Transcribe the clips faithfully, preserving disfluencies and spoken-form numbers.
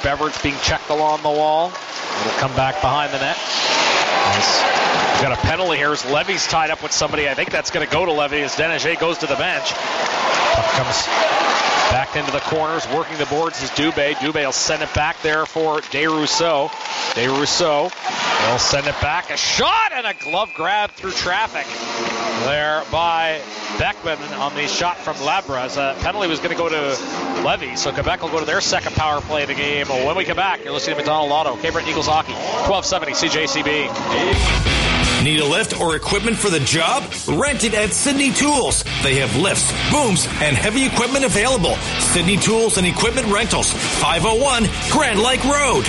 Beveridge being checked along the wall. It'll come back behind the net. We've got a penalty here as Levy's tied up with somebody. I think that's going to go to Levy as Deneger goes to the bench. Puck comes back into the corners, working the boards is Dubé. Dubé will send it back there for Desrousseaux. Desrousseaux will send it back. A shot and a glove grab through traffic there by Beckman on the shot from Labras. A penalty was going to go to Levy, so Quebec will go to their second power play of the game. When we come back, you're listening to McDonald Auto, Cape Breton Eagles Hockey, twelve seventy C J C B. Need a lift or equipment for the job? Rent it at Sydney Tools. They have lifts, booms, and heavy equipment available. Sydney Tools and Equipment Rentals, five oh one Grand Lake Road.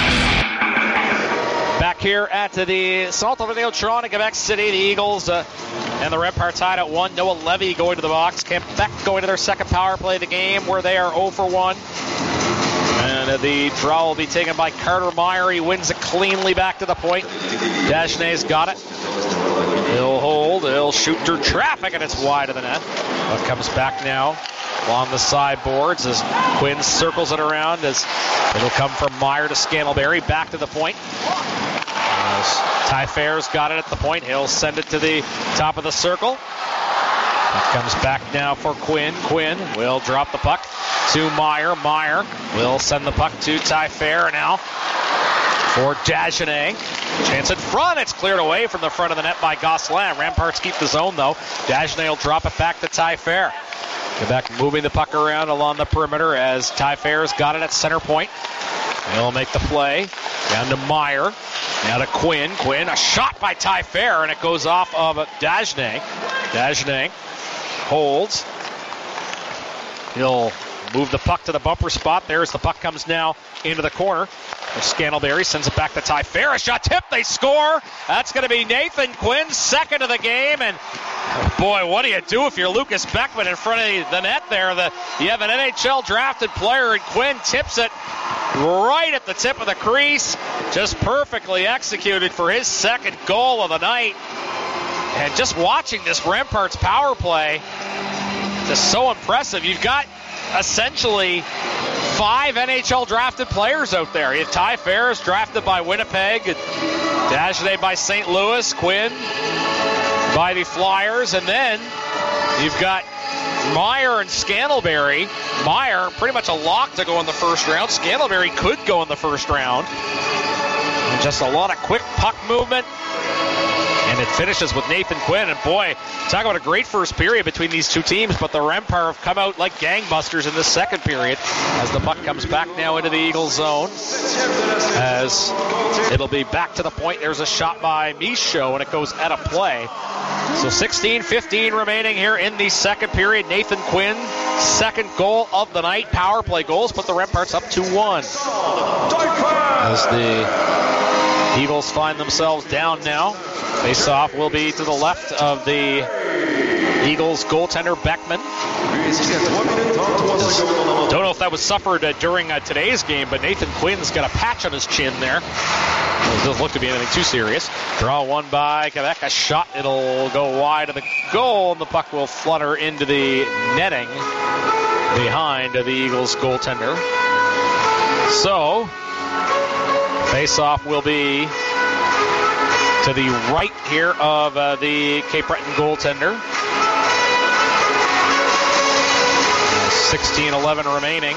Back here at the Centre Vidéotron Toronto, Quebec City, the Eagles uh, and the Remparts tied at one. Noah Levy going to the box. Quebec going to their second power play of the game where they are oh for one. And uh, the draw will be taken by Carter Meyer. He wins it cleanly back to the point. Dagenet's got it. He'll hold. He'll shoot through traffic, and it's wide of the net. But comes back now along the sideboards as Quinn circles it around as it'll come from Meyer to Scantlebury. Back to the point. As Ty Fair's got it at the point. He'll send it to the top of the circle. It comes back now for Quinn. Quinn will drop the puck to Meyer. Meyer will send the puck to Ty Fair now for Dagenet. Chance in front. It's cleared away from the front of the net by Gosselin. Ramparts keep the zone, though. Dagenet will drop it back to Ty Fair. Quebec moving the puck around along the perimeter as Ty Fair's got it at center point. He'll make the play. Down to Meyer. Now to Quinn. Quinn, a shot by Ty Fair, and it goes off of Dagenet. Dagenet holds. He'll move the puck to the bumper spot. There's the puck comes now into the corner. Scantlebury sends it back to Ty Fair. A shot tip. They score. That's going to be Nathan Quinn's second of the game. And oh boy, what do you do if you're Lucas Beckman in front of the net there? The, you have an N H L drafted player, and Quinn tips it right at the tip of the crease. Just perfectly executed for his second goal of the night. And just watching this Remparts power play, just so impressive. You've got essentially five N H L drafted players out there. You have Ty Fair drafted by Winnipeg, Dagenet by Saint Louis, Quinn by the Flyers, and then you've got Meyer and Scantlebury. Meyer pretty much a lock to go in the first round. Scantlebury could go in the first round. And just a lot of quick puck movement. And it finishes with Nathan Quinn. And boy, talk about a great first period between these two teams. But the Rempire have come out like gangbusters in this second period as the puck comes back now into the Eagles zone. As it'll be back to the point. There's a shot by Michaud, and it goes out of play. So sixteen fifteen remaining here in the second period. Nathan Quinn, second goal of the night. Power play goals put the Remparts up two one. As the Eagles find themselves down now. Face-off will be to the left of the Eagles goaltender Beckman. Don't know if that was suffered uh, during uh, today's game, but Nathan Quinn's got a patch on his chin there. It doesn't look to be anything too serious. Draw one by Quebec. A shot. It'll go wide of the goal, and the puck will flutter into the netting behind the Eagles goaltender. So, face-off will be to the right here of uh, the Cape Breton goaltender. sixteen eleven remaining.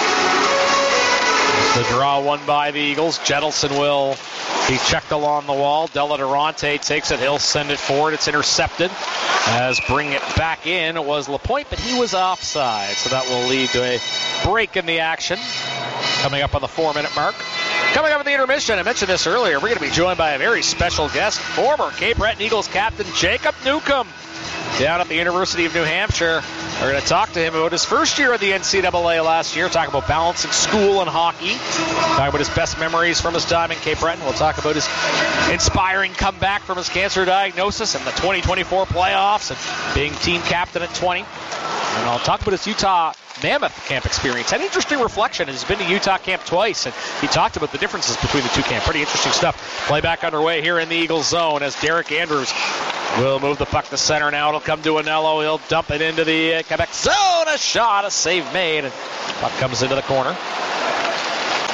The draw won by the Eagles. Jettleson will be checked along the wall. Della Durante takes it. He'll send it forward. It's intercepted. As bringing it back in was Lapointe, but he was offside. So that will lead to a break in the action. Coming up on the four-minute mark. Coming up at the intermission, I mentioned this earlier, we're going to be joined by a very special guest, former Cape Breton Eagles captain Jacob Newcomb, down at the University of New Hampshire. We're going to talk to him about his first year at the N C double A last year, talk about balancing school and hockey, talk about his best memories from his time in Cape Breton. We'll talk about his inspiring comeback from his cancer diagnosis and the twenty twenty-four playoffs and being team captain at twenty. And I'll talk about his Utah Mammoth camp experience. An interesting reflection. He's been to Utah camp twice, and he talked about the differences between the two camps. Pretty interesting stuff. Playback underway here in the Eagles zone as Derek Andrews will move the puck to center now. It'll come to Anello. He'll dump it into the Quebec zone. A shot, a save made, and puck comes into the corner.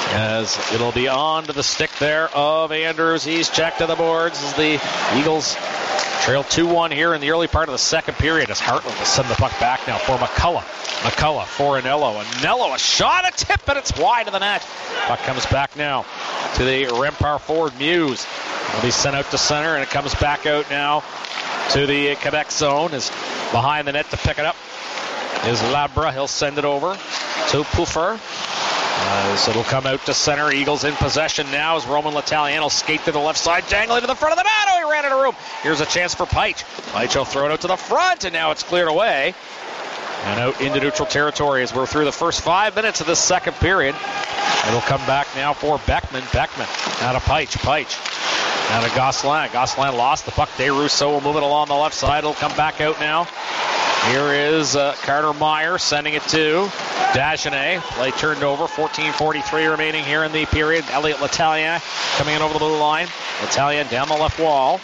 As it'll be on to the stick there of Andrews. He's checked to the boards as the Eagles trail two one here in the early part of the second period as Hartland will send the puck back now for McCullough. McCullough for Anello. Anello, a shot, a tip, and it's wide of the net. Puck comes back now to the Rempart forward. Muse will be sent out to center, and it comes back out now to the Quebec zone. Is behind the net to pick it up is Labra. He'll send it over to Puffer. Uh, so it'll come out to center. Eagles in possession now as Roman L'Italien will skate to the left side, dangling to the front of the net. Oh, he ran out of room. Here's a chance for Peich. Peich will throw it out to the front, and now it's cleared away. And out into neutral territory as we're through the first five minutes of this second period. It'll come back now for Beckman. Beckman now to Peich. Peich now to Gosselin. Gosselin lost the puck. DeRousseau will move it along the left side. It'll come back out now. Here is uh, Carter Meyer sending it to Dagenet. Play turned over. fourteen forty-three remaining here in the period. Elliott L'Italien coming in over the blue line. L'Italien down the left wall.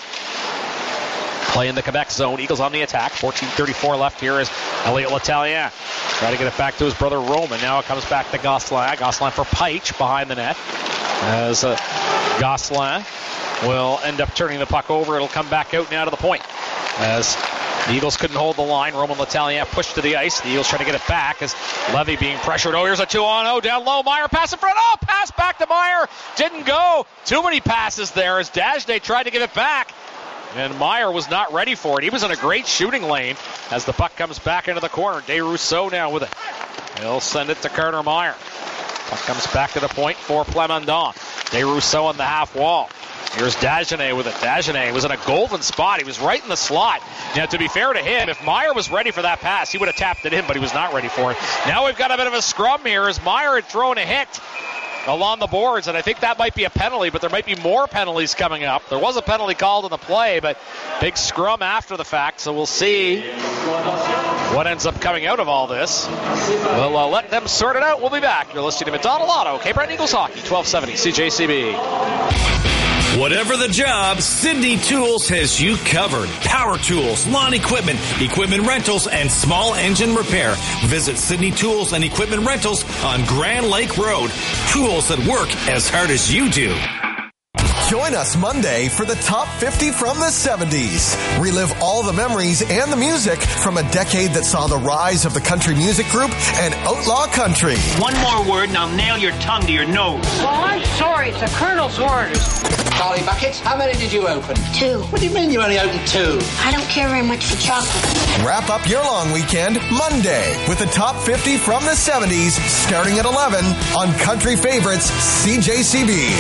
Play in the Quebec zone. Eagles on the attack. fourteen thirty-four left here is Elliott L'Italien. Try to get it back to his brother Roman. Now it comes back to Gosselin. Gosselin for Peich behind the net. As uh, Gosselin will end up turning the puck over. It'll come back out now to the point. As the Eagles couldn't hold the line. Roman L'Italien pushed to the ice. The Eagles trying to get it back as Levy being pressured. Oh, here's a two on oh down low. Meyer pass in front. Oh, pass back to Meyer. Didn't go. Too many passes there as Dagenet tried to give it back. And Meyer was not ready for it. He was in a great shooting lane as the puck comes back into the corner. DeRousseau now with it. He'll send it to Carter Meyer. Puck comes back to the point for Plamondon. DeRousseau on the half wall. Here's Dagenet with it. Dagenet was in a golden spot. He was right in the slot. Now, to be fair to him, if Meyer was ready for that pass, he would have tapped it in, but he was not ready for it. Now we've got a bit of a scrum here as Meyer had thrown a hit along the boards, and I think that might be a penalty, but there might be more penalties coming up. There was a penalty called in the play, but big scrum after the fact, so we'll see what ends up coming out of all this. We'll uh, let them sort it out. We'll be back. You're listening to McDonald Auto, Cape Breton Eagles Hockey, twelve seventy C J C B. Whatever the job, Sydney Tools has you covered. Power tools, lawn equipment, equipment rentals, and small engine repair. Visit Sydney Tools and Equipment Rentals on Grand Lake Road. Tools that work as hard as you do. Join us Monday for the Top fifty from the seventies. Relive all the memories and the music from a decade that saw the rise of the country music group and outlaw country. One more word and I'll nail your tongue to your nose. Well, I'm sorry. It's the Colonel's orders. Charlie Buckets, how many did you open? Two. What do you mean you only opened two? I don't care very much for chocolate. Wrap up your long weekend Monday with the Top fifty from the seventies starting at eleven on Country Favorites C J C B.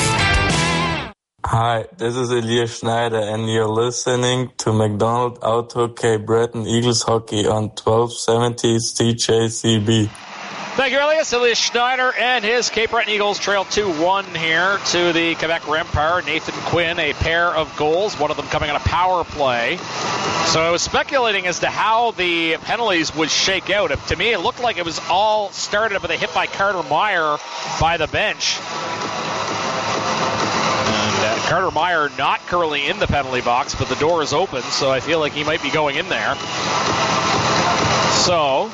Hi, this is Elias Schneider, and you're listening to McDonald Auto Cape Breton Eagles Hockey on twelve seventy C J C B. Thank you, Elias. Elias Schneider and his Cape Breton Eagles trail two one here to the Quebec Rempart. Nathan Quinn, a pair of goals, one of them coming on a power play. So I was speculating as to how the penalties would shake out. To me, it looked like it was all started with a hit by Carter Meyer by the bench. Carter Meyer not currently in the penalty box, but the door is open, so I feel like he might be going in there. So,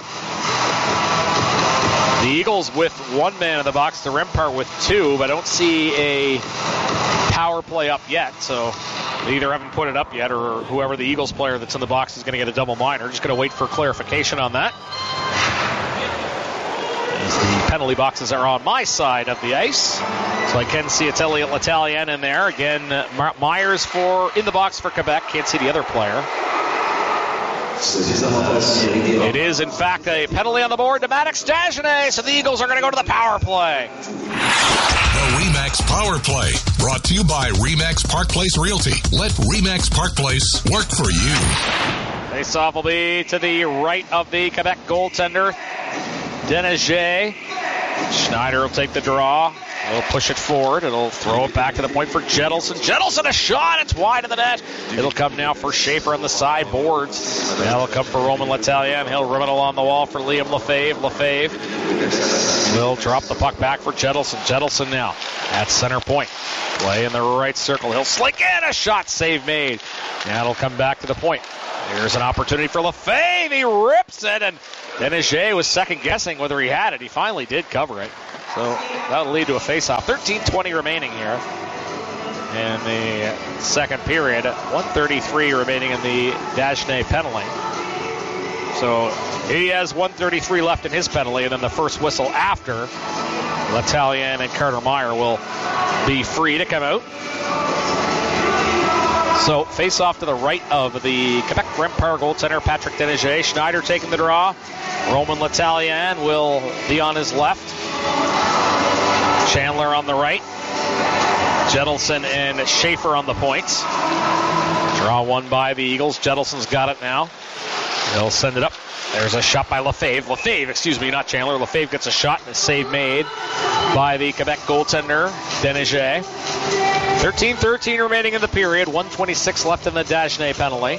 the Eagles with one man in the box, the Rempart with two, but I don't see a power play up yet, so they either haven't put it up yet or whoever the Eagles player that's in the box is going to get a double minor. Just going to wait for clarification on that. As the penalty boxes are on my side of the ice. So I can see it's Elliott L'Italien in there. Again, uh, Myers for in the box for Quebec. Can't see the other player. It is, in fact, a penalty on the board to Maddox Dagenet. So the Eagles are going to go to the power play. The RE/MAX Power Play, brought to you by RE/MAX Park Place Realty. Let RE/MAX Park Place work for you. Face-off will be to the right of the Quebec goaltender, Deneger. Schneider will take the draw. He'll push it forward. It'll throw it back to the point for Jettleson. Jettleson, a shot. It's wide of the net. It'll come now for Schaefer on the side boards. Now it'll come for Roman L'Italien. He'll rim it along the wall for Liam Lefebvre. Lefebvre will drop the puck back for Jettleson. Jettleson now at center point. Play in the right circle. He'll slink in. A shot save made. Now it'll come back to the point. Here's an opportunity for Lefebvre. He rips it, and Deneger was second guessing whether he had it. He finally did cover it. So that'll lead to a face-off. thirteen twenty remaining here in the second period. one thirty-three remaining in the Dagenais penalty. So he has one thirty-three left in his penalty, and then the first whistle after, L'Italien and Carter Meyer will be free to come out. So face off to the right of the Quebec Rempart goaltender, Patrick Deneger. Schneider taking the draw. Roman L'Italien will be on his left. Chandler on the right. Jettleson and Schaefer on the points. Draw one by the Eagles. Jettelson's got it now. He'll send it up. There's a shot by Lefebvre. Lefebvre, excuse me, not Chandler. Lefebvre gets a shot and a save made by the Quebec goaltender, Deneger. thirteen thirteen remaining in the period. one twenty-six left in the Dagenais penalty.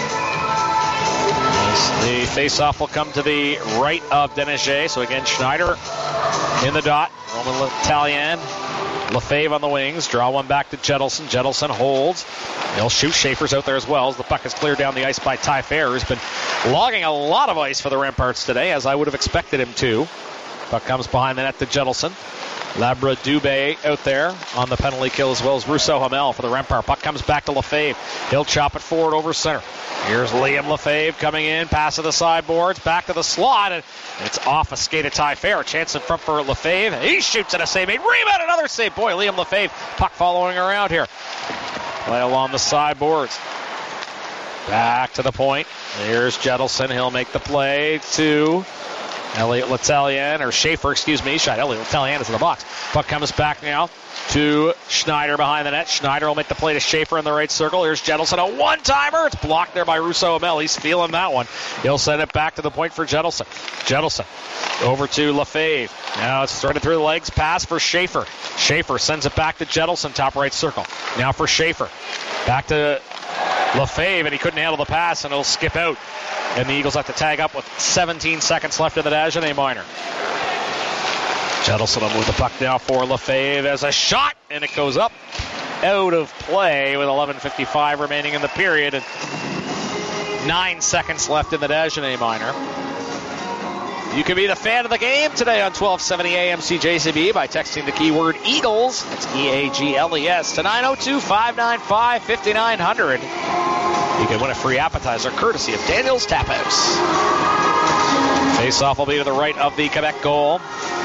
The face-off will come to the right of Deneger. So again, Schneider in the dot. Roman L'Italien. Lefebvre on the wings. Draw one back to Jettelson. Jettelson holds. He'll shoot. Schaefer's out there as well as the puck is cleared down the ice by Ty Fair, who's been logging a lot of ice for the Remparts today, as I would have expected him to. Puck comes behind the net to Jettelson. Labra Dubé out there on the penalty kill, as well as Rousseau Hamel for the Rempart. Puck comes back to Lefebvre. He'll chop it forward over center. Here's Liam Lefebvre coming in, pass to the sideboards, back to the slot, and it's off a skate of Ty Fair. A chance in front for Lefebvre. He shoots at a save. Rebound, another save. Boy, Liam Lefebvre, puck following around here. Play along the sideboards. Back to the point. Here's Jettelson. He'll make the play to Elliot L'Italien, or Schaefer, excuse me. Shot Elliot L'Italien is in the box. Puck comes back now to Schneider behind the net. Schneider will make the play to Schaefer in the right circle. Here's Jettelson, a one-timer. It's blocked there by Rousseau Hamel. He's feeling that one. He'll send it back to the point for Jettelson. Jettelson over to Lefebvre. Now it's threaded through the legs. Pass for Schaefer. Schaefer sends it back to Jettelson, top right circle. Now for Schaefer. Back to Lefebvre, and he couldn't handle the pass, and it'll skip out. And the Eagles have to tag up with seventeen seconds left in the Dagenais minor. Jettelson will move the puck now for Lefebvre as a shot, and it goes up out of play with eleven fifty-five remaining in the period and nine seconds left in the Dagenais minor. You can be the fan of the game today on twelve seventy A M C J C B by texting the keyword Eagles. That's E A G L E S to nine oh two, five nine five, five nine zero zero. You can win a free appetizer courtesy of Daniel's Tap House. Face-off will be to the right of the Quebec goal.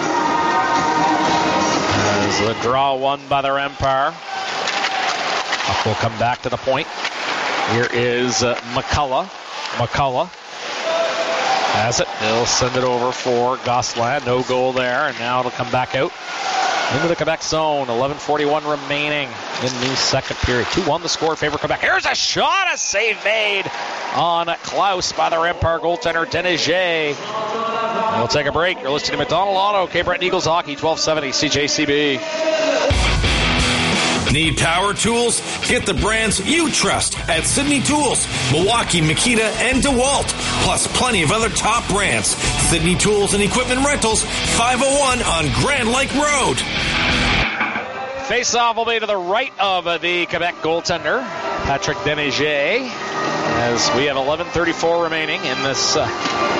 As the draw won by the Rempart. Puck will come back to the point. Here is uh, McCullough. McCullough has it. He'll send it over for Gosselin. No goal there, and now it'll come back out into the Quebec zone. eleven forty-one remaining in the second period. two one the score in favor of Quebec. Here's a shot, a save made on Klaus by the Rempart goaltender Deneger. We'll take a break. You're listening to McDonald Auto, Cape Breton Eagles Hockey, twelve seventy C J C B. Need power tools? Get the brands you trust at Sydney Tools, Milwaukee, Makita, and DeWalt. Plus plenty of other top brands. Sydney Tools and Equipment Rentals, five oh one on Grand Lake Road. Face-off will be to the right of the Quebec goaltender, Patrick Deneger, as we have eleven thirty-four remaining in this uh,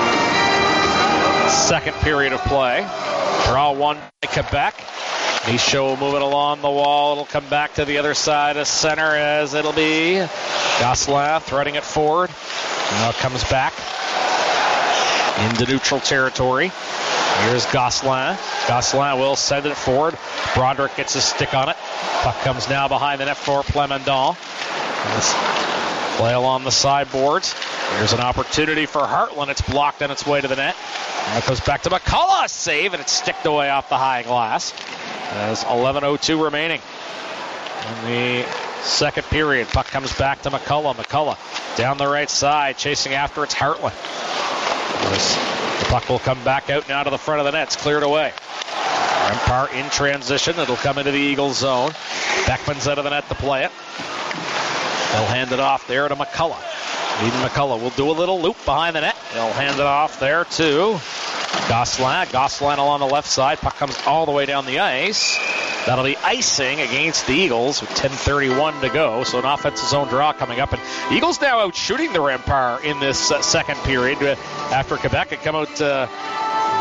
second period of play. Draw one by Quebec. Michaud moving along the wall. It'll come back to the other side of center as it'll be Gosselin threading it forward. Now it comes back into neutral territory. Here's Gosselin. Gosselin will send it forward. Broderick gets his stick on it. Puck comes now behind the net for Plamondon. Play along the sideboards. Here's an opportunity for Hartland. It's blocked on its way to the net. Now it goes back to McCullough. Save, and it's sticked away off the high glass. There's eleven oh two remaining in the second period. Puck comes back to McCullough. McCullough down the right side, chasing after it's Hartland. The puck will come back out now to the front of the net. It's cleared away. Rempart in transition. It'll come into the Eagles zone. Beckman's out of the net to play it. They'll hand it off there to McCullough. Eden McCullough will do a little loop behind the net. They'll hand it off there to Gosselin. Gosselin along the left side. Puck comes all the way down the ice. That'll be icing against the Eagles with ten thirty-one to go. So an offensive zone draw coming up. And Eagles now out shooting the Rempart in this uh, second period. Uh, after Quebec had come out uh, barn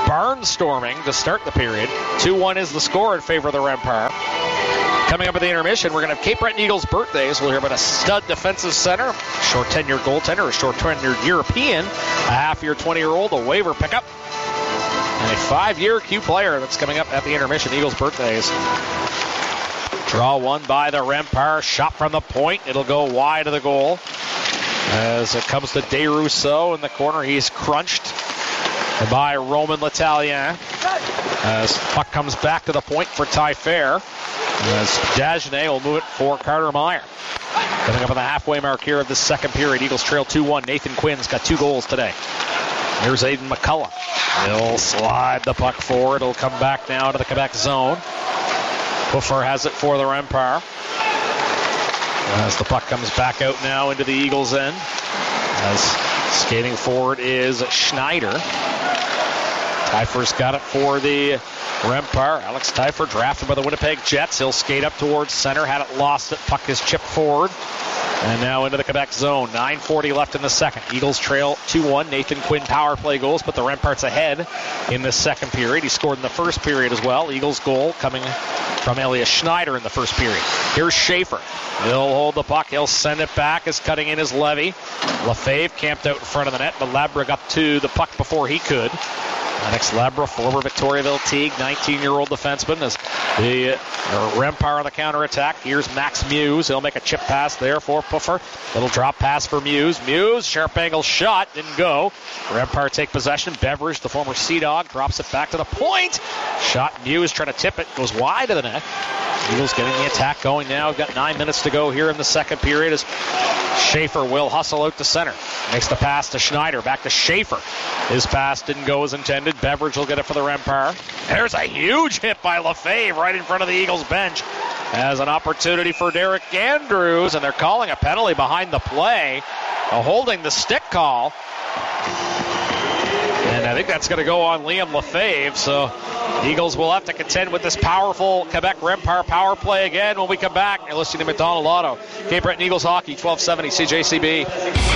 storming to start the period. two one is the score in favor of the Rempire. Coming up at the intermission, we're going to have Cape Breton Eagles birthdays. We'll hear about a stud defensive center, short tenured goaltender, a short tenured European, a half-year twenty-year-old, a waiver pickup, and a five-year Q player that's coming up at the intermission. Eagles birthdays. Draw one by the Rempire. Shot from the point. It'll go wide of the goal. As it comes to DeRousseau in the corner, he's crunched by Roman L'Italien. As puck comes back to the point for Ty Fair. As Dagenet will move it for Carter Meyer. Coming up on the halfway mark here of the second period. Eagles trail two one. Nathan Quinn's got two goals today. Here's Aiden McCullough. He'll slide the puck forward. It'll come back now to the Quebec zone. Puffer has it for the Rempire. As the puck comes back out now into the Eagles' end. As skating forward is Schneider. Tyfer's got it for the Rempire. Alex Tyfer drafted by the Winnipeg Jets. He'll skate up towards center. Had it lost it. Puck is chipped forward. And now into the Quebec zone. nine forty left in the second. Eagles trail two one. Nathan Quinn power play goals, but the Remparts ahead in the second period. He scored in the first period as well. Eagles goal coming from Elias Schneider in the first period. Here's Schaefer. He'll hold the puck. He'll send it back as cutting in his Levy. Lefebvre camped out in front of the net, but Labra got to the puck before he could. Alex Labra, former Victoriaville Teague, nineteen-year-old defenseman, as the Rempire on the counterattack. Here's Max Muse. He'll make a chip pass there for Puffer. Little drop pass for Muse. Muse, sharp angle shot, didn't go. Rempire take possession. Beveridge, the former Sea Dog, drops it back to the point. Shot, Muse trying to tip it, goes wide of the net. Eagles getting the attack going now. We've got nine minutes to go here in the second period as Schaefer will hustle out to center. Makes the pass to Schneider. Back to Schaefer. His pass didn't go as intended. Beveridge will get it for the Rempire. There's a huge hit by Lefebvre right in front of the Eagles bench. As an opportunity for Derek Andrews, and they're calling a penalty behind the play. A holding the stick call. And I think that's going to go on Liam Lefebvre. So Eagles will have to contend with this powerful Quebec Rempire power play again when we come back. You're listening to McDonald Auto. Cape Breton Eagles Hockey, twelve seventy C J C B.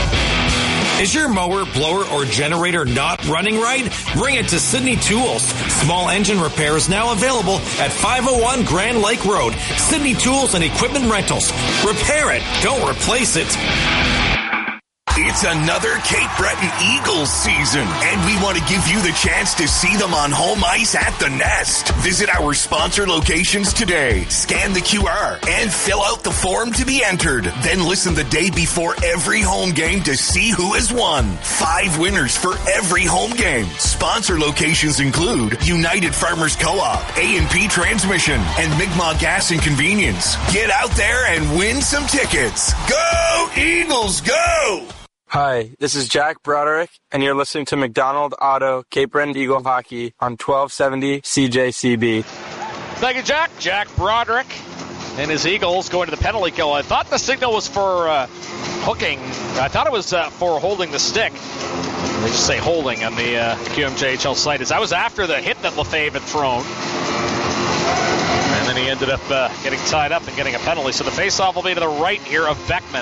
Is your mower, blower, or generator not running right? Bring it to Sydney Tools. Small engine repairs now available at five oh one Grand Lake Road. Sydney Tools and Equipment Rentals. Repair it, don't replace it. It's another Cape Breton Eagles season, and we want to give you the chance to see them on home ice at the Nest. Visit our sponsor locations today, scan the Q R, and fill out the form to be entered. Then listen the day before every home game to see who has won. Five winners for every home game. Sponsor locations include United Farmers Co-op, A and P Transmission, and Mi'kmaq Gas and Convenience. Get out there and win some tickets. Go Eagles, go! Hi, this is Jack Broderick, and you're listening to McDonald Auto Cape Breton Eagle Hockey on twelve seventy C J C B. Thank you, Jack. Jack Broderick and his Eagles going to the penalty kill. I thought the signal was for uh, hooking. I thought it was uh, for holding the stick. They just say holding on the uh, Q M J H L site. As that was after the hit that Lefebvre had thrown. And then he ended up uh, getting tied up and getting a penalty. So the faceoff will be to the right here of Beckman.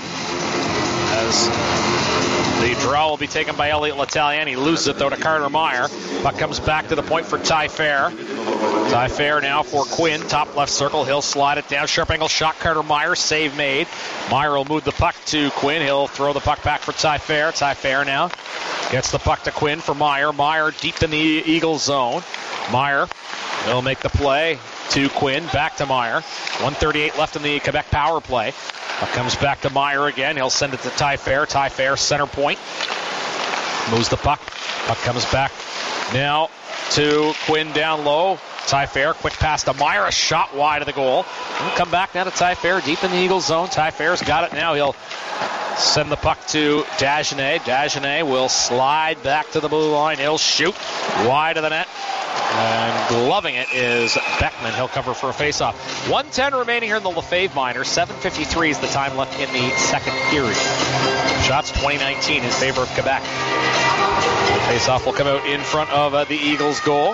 As the draw will be taken by Elliot L'Italien. He loses it, though, to Carter Meyer. Puck comes back to the point for Ty Fair. Ty Fair now for Quinn. Top left circle. He'll slide it down. Sharp angle shot. Carter Meyer. Save made. Meyer will move the puck to Quinn. He'll throw the puck back for Ty Fair. Ty Fair now gets the puck to Quinn for Meyer. Meyer deep in the Eagles zone. Meyer will make the play to Quinn. Back to Meyer. one thirty-eight left in the Quebec power play. Puck comes back to Meyer again. He'll send it to Ty Fair. Ty Fair, center point. Moves the puck. Puck comes back now to Quinn down low. Ty Fair, quick pass to Meyer. A shot wide of the goal. He'll come back now to Ty Fair, deep in the Eagles zone. Ty Fair's got it now. He'll send the puck to Dagenet. Dagenet will slide back to the blue line. He'll shoot wide of the net. And gloving it is Beckman. He'll cover for a faceoff. one ten remaining here in the Lefebvre minor. seven fifty-three is the time left in the second period. Shots twenty nineteen in favor of Quebec. The faceoff will come out in front of uh, the Eagles' goal.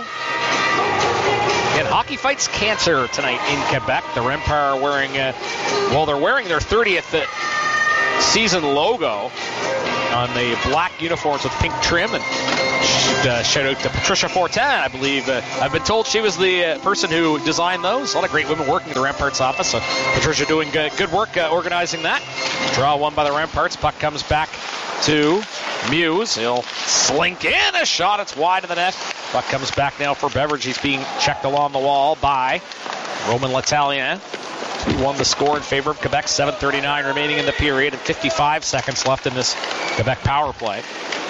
Again, hockey fights cancer tonight in Quebec. The Rempire are wearing, uh, well, they're wearing their thirtieth season logo on the black uniforms with pink trim, and Should, uh, shout out to Patricia Fortin, I believe. Uh, I've been told she was the uh, person who designed those. A lot of great women working in the Ramparts office. So Patricia doing good, good work uh, organizing that. Draw one by the Ramparts. Puck comes back to Muse. He'll slink in a shot. It's wide of the net. Puck comes back now for Beveridge. He's being checked along the wall by Roman L'Italien. two one the score in favor of Quebec. seven thirty-nine remaining in the period and fifty-five seconds left in this Quebec power play.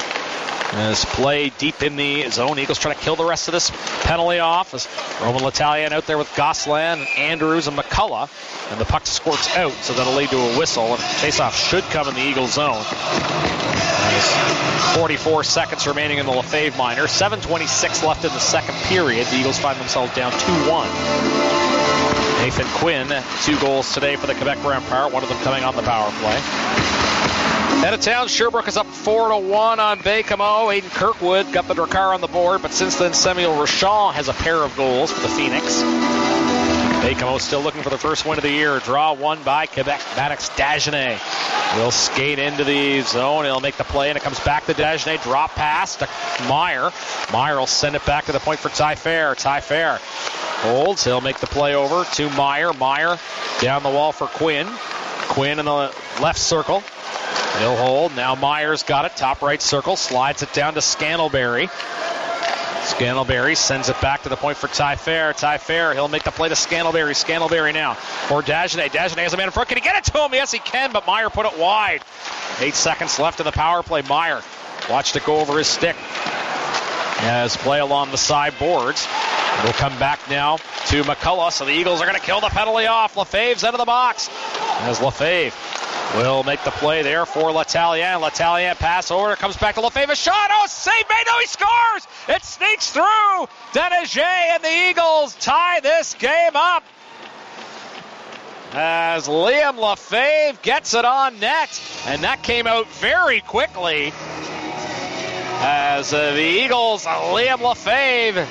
As play deep in the zone, Eagles trying to kill the rest of this penalty off. As Roman L'Italien out there with Gosselin, Andrews, and McCullough. And the puck squirts out, so that'll lead to a whistle. And faceoff should come in the Eagles zone. There's forty-four seconds remaining in the Lefebvre minor. seven twenty-six left in the second period. The Eagles find themselves down two one. Nathan Quinn, two goals today for the Quebec Rampart, one of them coming on the power play. Out of town, Sherbrooke is up four to one on Baie-Comeau. Aiden Kirkwood got the Drakkar on the board, but since then, Samuel Rochon has a pair of goals for the Phoenix. Baie-Comeau still looking for the first win of the year. Draw one by Quebec. Maddox Dagenet will skate into the zone. He'll make the play, and it comes back to Dagenet. Drop pass to Meyer. Meyer will send it back to the point for Ty Fair. Ty Fair holds. He'll make the play over to Meyer. Meyer down the wall for Quinn. Quinn in the left circle. He'll hold. Now Meyer's got it. Top right circle. Slides it down to Scantlebury. Scantlebury sends it back to the point for Ty Fair. Ty Fair, he'll make the play to Scantlebury. Scantlebury now for Dagenet. Dagenet has a man in front. Can he get it to him? Yes, he can, but Meyer put it wide. Eight seconds left in the power play. Meyer watched it go over his stick. As play along the side boards. We'll come back now to McCullough, so the Eagles are going to kill the penalty off. Lefebvre's out of the box. As Lefebvre will make the play there for L'Italien. L'Italien pass over. Comes back to Lefebvre. Shot. Oh, save made. No, he scores. It sneaks through. Deneger and the Eagles tie this game up. As Liam Lefebvre gets it on net. And that came out very quickly. As uh, the Eagles, uh, Liam Lefebvre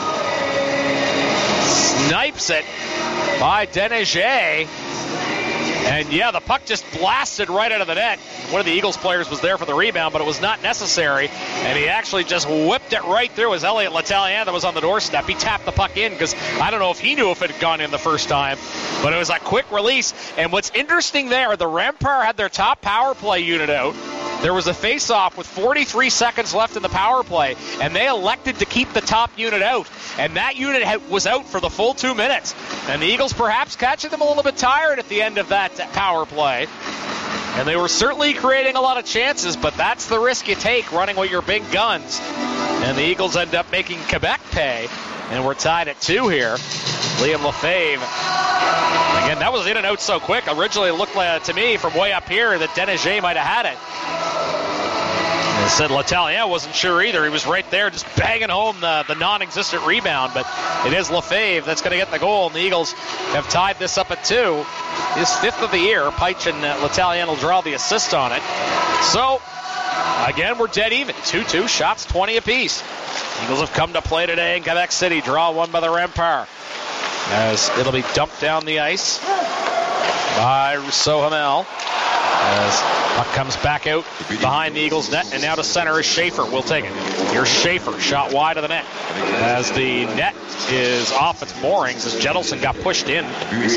snipes it by Deneger. And yeah, the puck just blasted right out of the net. One of the Eagles players was there for the rebound, but it was not necessary. And he actually just whipped it right through as Elliot L'Italien that was on the doorstep. He tapped the puck in because I don't know if he knew if it had gone in the first time, but it was a quick release. And what's interesting there, the Rampart had their top power play unit out. There was a face-off with forty-three seconds left in the power play, and they elected to keep the top unit out. And that unit had, was out for the full two minutes. And the Eagles perhaps catching them a little bit tired at the end of that power play. And they were certainly creating a lot of chances, but that's the risk you take running with your big guns. And the Eagles end up making Quebec pay. And we're tied at two here. Liam Lefebvre. Again, that was in and out so quick. Originally it looked like, to me from way up here that Deneger might have had it. And said L'Italien wasn't sure either. He was right there just banging home the, the non-existent rebound. But it is Lefebvre that's going to get the goal. And the Eagles have tied this up at two. His fifth of the year. Peitsch and uh, L'Italien will draw the assist on it. So, again, we're dead even. two two shots, twenty apiece. Eagles have come to play today in Quebec City. Draw one by the Rampart. As it'll be dumped down the ice by Rousseau Hamel. As puck comes back out behind the Eagles' net, and now to center is Schaefer. We'll take it. Here's Schaefer, shot wide of the net. As the net is off its moorings, as Jettelson got pushed in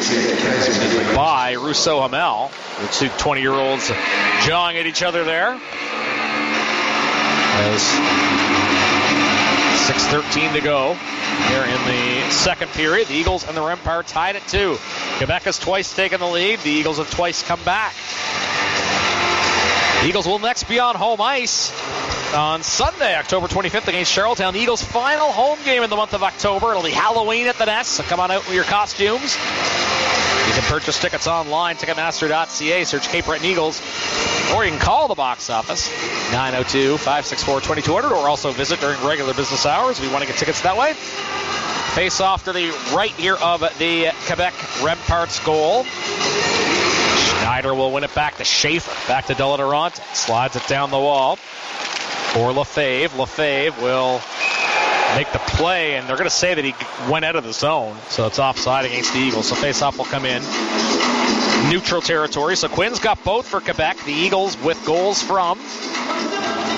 by Rousseau Hamel. The two twenty-year-olds jawing at each other there. As six thirteen to go here in the second period. The Eagles and the Rampart tied at two. Quebec has twice taken the lead. The Eagles have twice come back. The Eagles will next be on home ice on Sunday, October twenty-fifth against Charlottetown. The Eagles' final home game in the month of October. It'll be Halloween at the Nest, so come on out with your costumes. You can purchase tickets online, Ticketmaster dot c a. Search Cape Breton Eagles. Or you can call the box office, nine oh two, five six four, two two zero zero, or also visit during regular business hours if you want to get tickets that way. Face off to the right here of the Quebec Ramparts goal. Schneider will win it back to Schaefer. Back to Deladurant. Slides it down the wall for Lefebvre. Lefebvre will make the play, and they're going to say that he went out of the zone, so it's offside against the Eagles. So face-off will come in neutral territory. So Quinn's got both for Quebec. The Eagles with goals from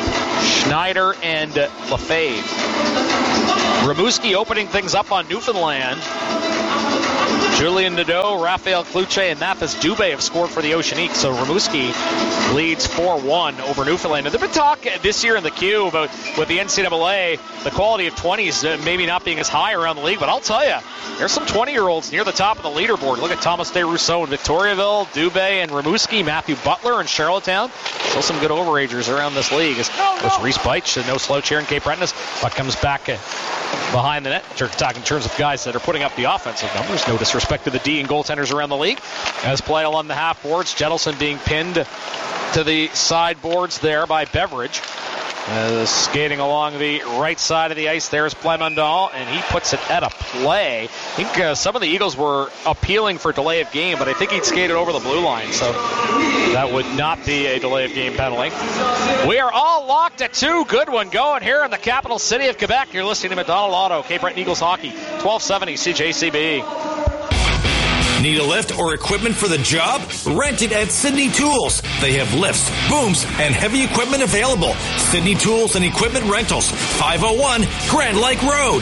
Schneider and Lefebvre. Rimouski opening things up on Newfoundland. Julian Nadeau, Raphael Cloutier, and Mathis Dubé have scored for the Oceaniques. So Rimouski leads four one over Newfoundland. And there's been talk this year in the Q about with the N C double A, the quality of twenties maybe not being as high around the league. But I'll tell you, there's some twenty-year-olds near the top of the leaderboard. Look at Thomas DeRousseau in Victoriaville, Dubé and Rimouski, Matthew Butler in Charlottetown. Still some good overagers around this league. As no, no. Reese Beich, no slouch here in Cape Breton. But comes back behind the net. Talking in terms of guys that are putting up the offensive numbers. No disrespect to the D and goaltenders around the league. As play along the half boards, Jettleson being pinned to the side boards there by Beveridge. Uh, skating along the right side of the ice, there's Plemondal, and he puts it at a play. I think uh, some of the Eagles were appealing for delay of game, but I think he'd skated over the blue line, so that would not be a delay of game penalty. We are all locked at two. Good one going here in the capital city of Quebec. You're listening to McDonald Auto, Cape Breton Eagles Hockey, twelve seventy C J C B. Need a lift or equipment for the job? Rent it at Sydney Tools. They have lifts, booms, and heavy equipment available. Sydney Tools and Equipment Rentals, five oh one Grand Lake Road.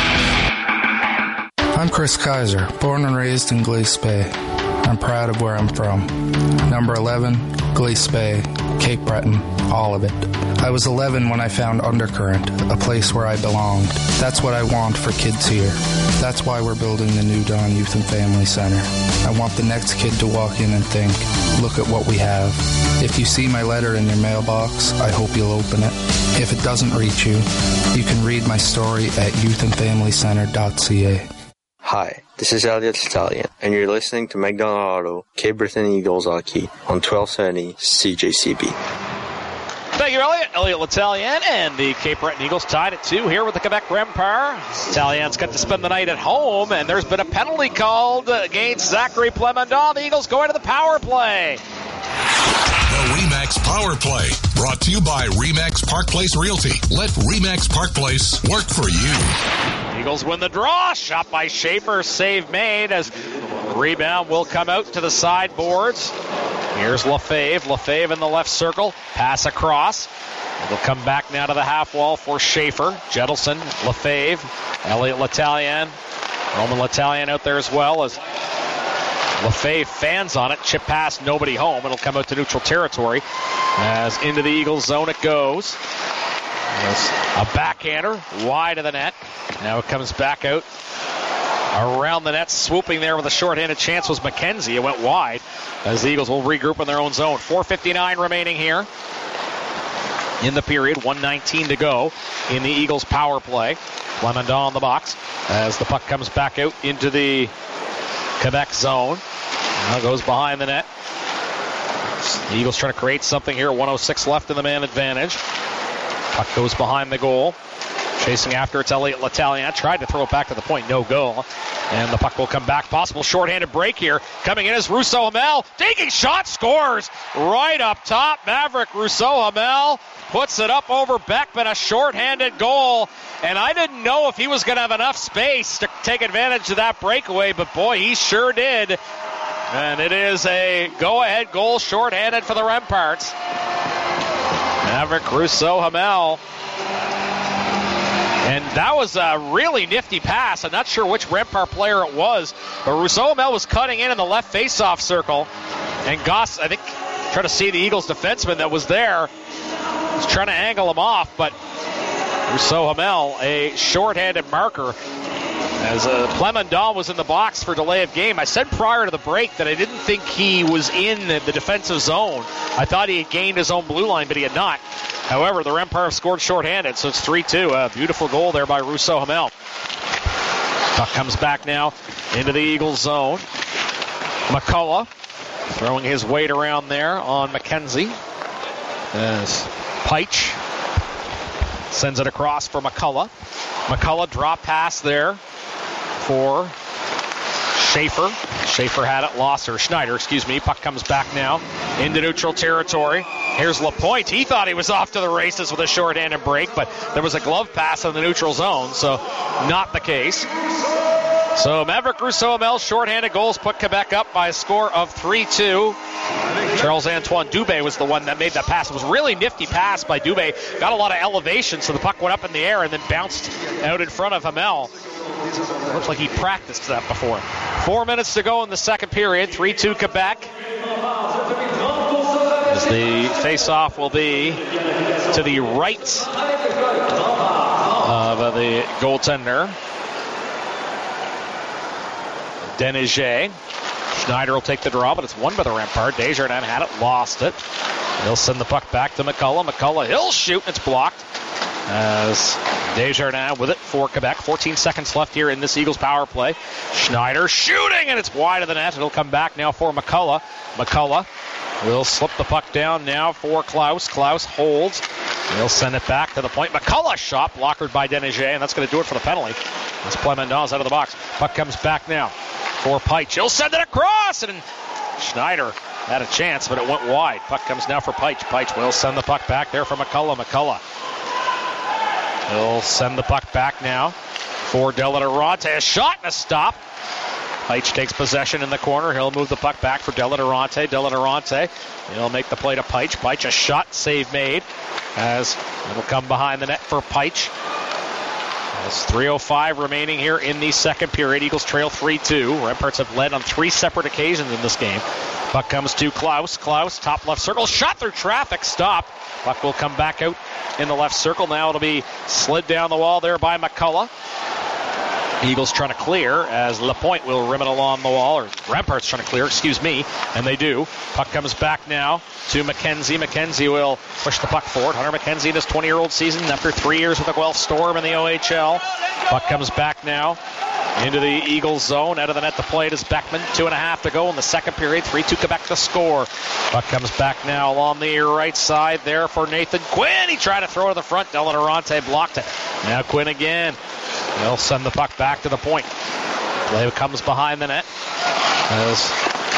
I'm Chris Kaiser, born and raised in Glace Bay. I'm proud of where I'm from. Number eleven, Glace Bay, Cape Breton, all of it. I was eleven when I found Undercurrent, a place where I belonged. That's what I want for kids here. That's why we're building the new Dawn Youth and Family Center. I want the next kid to walk in and think, look at what we have. If you see my letter in your mailbox, I hope you'll open it. If it doesn't reach you, you can read my story at youth and family center dot c a. Hi, this is Elliot Stallion, and you're listening to McDonald Auto, Cape Breton Eagles Hockey on twelve seventy C J C B. Thank you, Elliot. Elliot L'Italien and the Cape Breton Eagles tied at two here with the Quebec Rempart. L'Italien's got to spend the night at home, and there's been a penalty called against Zachary Plemondal. The Eagles going to the power play. The RE/MAX Power Play, brought to you by RE/MAX Park Place Realty. Let RE/MAX Park Place work for you. Eagles win the draw. Shot by Schaefer. Save made as rebound will come out to the sideboards. Here's Lefebvre. Lefebvre in the left circle. Pass across. It'll come back now to the half wall for Schaefer. Jettleson, Lefebvre, Elliot L'Italien. Roman L'Italien out there as well as Lefebvre fans on it. Chip pass, nobody home. It'll come out to neutral territory as into the Eagles zone it goes. There's a backhander wide of the net. Now it comes back out around the net, swooping there with a shorthanded chance was McKenzie. It went wide as the Eagles will regroup in their own zone. four fifty-nine remaining here in the period. one nineteen to go in the Eagles power play. Plemondal on the box as the puck comes back out into the Quebec zone. Now goes behind the net. The Eagles trying to create something here. one oh six left in the man advantage. Puck goes behind the goal. Chasing after it's Elliot L'Italien. Tried to throw it back to the point. No goal. And the puck will come back. Possible shorthanded break here. Coming in is Rousseau Hamel. Digging shot. Scores right up top. Maverick Rousseau Hamel puts it up over Beckman. A shorthanded goal. And I didn't know if he was going to have enough space to take advantage of that breakaway. But boy, he sure did. And it is a go-ahead goal shorthanded for the Remparts. Maverick Rousseau Hamel. And that was a really nifty pass. I'm not sure which Rempart player it was, but Rousseau Hamel was cutting in in the left face-off circle. And Goss, I think, trying to see the Eagles defenseman that was there. Was trying to angle him off, but Rousseau Hamel, a shorthanded marker. As uh, Plemondal was in the box for delay of game. I said prior to the break that I didn't think he was in the defensive zone. I thought he had gained his own blue line, but he had not. However, the Rempart have scored shorthanded, so it's three two. A beautiful goal there by Rousseau Hamel. Puck comes back now into the Eagles zone. McCullough throwing his weight around there on McKenzie. As Peich sends it across for McCullough. McCullough drop pass there for Schaefer. Schaefer had it, lost, or Schneider, excuse me. Puck comes back now into neutral territory. Here's Lapointe. He thought he was off to the races with a shorthanded break, but there was a glove pass in the neutral zone, so not the case. So Maverick Rousseau-Amel shorthanded goals put Quebec up by a score of three two. Charles-Antoine Dubé was the one that made that pass. It was a really nifty pass by Dubé. Got a lot of elevation, so the puck went up in the air and then bounced out in front of Hamel. Looks like he practiced that before. Four minutes to go in the second period. three two Quebec. As the face-off will be to the right of the goaltender, Denegé. Schneider will take the draw, but it's won by the Rempart. Desjardins had it, lost it. He'll send the puck back to McCullough. McCullough, he'll shoot, and it's blocked. As Desjardins with it for Quebec. fourteen seconds left here in this Eagles power play. Schneider shooting, and it's wide of the net. It'll come back now for McCullough. McCullough will slip the puck down now for Klaus. Klaus holds. He'll send it back to the point. McCullough shot blocked by Denegé, and that's going to do it for the penalty. As Plemondon's out of the box. Puck comes back now for Peitsch. He'll send it across, and Schneider had a chance, but it went wide. Puck comes now for Peitsch. Peitsch will send the puck back there for McCullough. McCullough. He'll send the puck back now for Delatorante. A shot and a stop. Peitsch takes possession in the corner. He'll move the puck back for Delatorante. Delatorante. He'll make the play to Peitsch. Peitsch, a shot, save made. As it'll come behind the net for Peitsch. There's three oh five remaining here in the second period. Eagles trail three two. Remparts have led on three separate occasions in this game. Puck comes to Klaus. Klaus, top left circle. Shot through traffic. Stop. Puck will come back out in the left circle. Now it'll be slid down the wall there by McCullough. Eagles trying to clear as Lapointe will rim it along the wall, or Remparts trying to clear, excuse me, and they do. Puck comes back now to McKenzie. McKenzie will push the puck forward. Hunter McKenzie in his twenty-year-old season after three years with the Guelph Storm in the O H L. Puck comes back now into the Eagles zone. Out of the net to play it is Beckman. Two and a half to go in the second period. three two Quebec to score. Puck comes back now along the right side there for Nathan Quinn. He tried to throw it to the front. Delatorante blocked it. Now Quinn again. They'll send the puck back to the point. Play comes behind the net as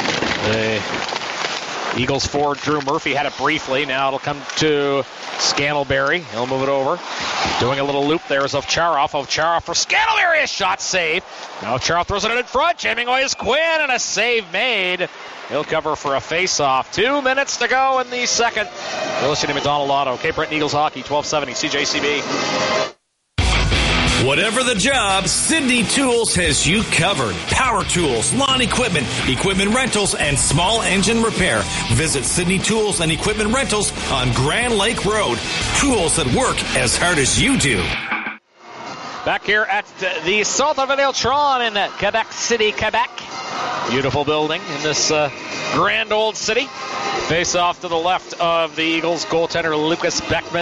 the Eagles forward Drew Murphy had it briefly. Now it'll come to Scantlebury. He'll move it over. Doing a little loop there is Ovcharov. Ovcharov for Scantlebury. A shot save. Now Ovcharov throws it in front. Jamming away is Quinn, and a save made. He'll cover for a face-off. Two minutes to go in the second. You're listening to McDonald Auto. Cape Breton Eagles Hockey, twelve seventy C J C B. Whatever the job, Sydney Tools has you covered. Power tools, lawn equipment, equipment rentals, and small engine repair. Visit Sydney Tools and Equipment Rentals on Grand Lake Road. Tools that work as hard as you do. Back here at the Centre Vidéotron in Quebec City, Quebec. Beautiful building in this uh, grand old city. Face off to the left of the Eagles goaltender Lucas Beckman.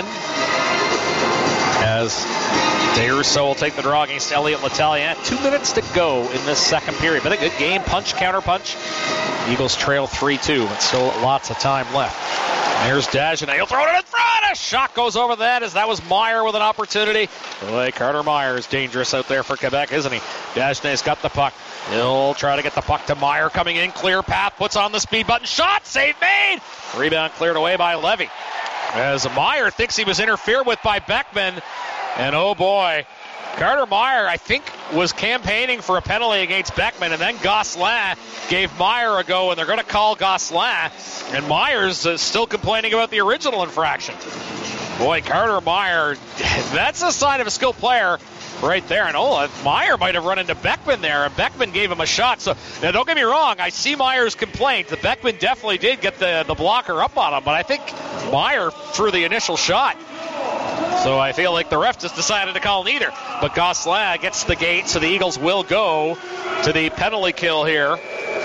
As Desrousseau will take the draw against Elliot Letellier. Two minutes to go in this second period. But a good game. Punch, counter punch. Eagles trail three two, but still lots of time left. And here's Dagenet. He'll throw it in front. A shot goes over the net as that was Meyer with an opportunity. Boy, Carter Meyer is dangerous out there for Quebec, isn't he? Dagenet's got the puck. He'll try to get the puck to Meyer. Coming in, clear path, puts on the speed button. Shot, save made. Rebound cleared away by Levy. As Meyer thinks he was interfered with by Beckman. And oh boy, Carter Meyer, I think, was campaigning for a penalty against Beckman, and then Gosselin gave Meyer a go, and they're going to call Gosselin. And Meyer's uh, still complaining about the original infraction. Boy, Carter Meyer, that's a sign of a skilled player right there. And oh, Meyer might have run into Beckman there, and Beckman gave him a shot. So now don't get me wrong, I see Meyer's complaint. The Beckman definitely did get the, the blocker up on him, but I think Meyer threw the initial shot. So I feel like the ref just decided to call neither. But Gosselin gets the gate, so the Eagles will go to the penalty kill here.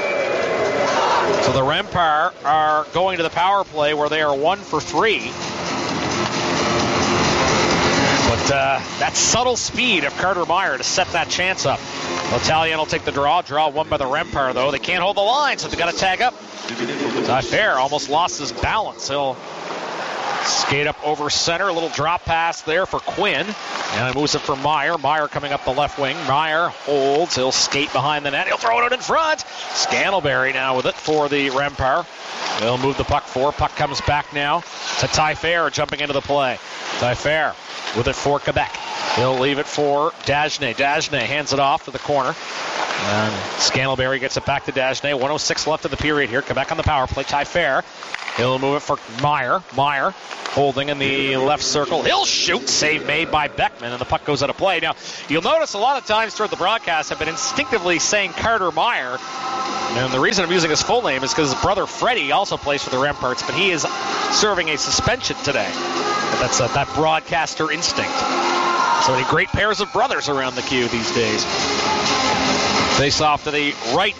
So the Rempart are going to the power play where they are one for three. But uh, that subtle speed of Carter Meyer to set that chance up. Letellier will take the draw. Draw won by the Rempart, though. They can't hold the line, so they've got to tag up. Taillefer almost lost his balance. He'll Skate up over center. A little drop pass there for Quinn. And it moves it for Meyer. Meyer coming up the left wing. Meyer holds. He'll skate behind the net. He'll throw it out in front. Scantlebury now with it for the Rempire. They'll move the puck forward. Puck comes back now to Ty Fair jumping into the play. Ty Fair with it for Quebec. He'll leave it for Dagenais. Dagenais hands it off to the corner. And Scantlebury gets it back to Dagenais. one oh six left of the period here. Quebec on the power play. Ty Fair. He'll move it for Meyer. Meyer holding in the left circle. He'll shoot. Save made by Beckman, and the puck goes out of play. Now, you'll notice a lot of times throughout the broadcast I've been instinctively saying Carter Meyer. And the reason I'm using his full name is because his brother Freddie also plays for the Remparts, but he is serving a suspension today. But that's uh, that broadcaster instinct. So many great pairs of brothers around the queue these days. Face off to the right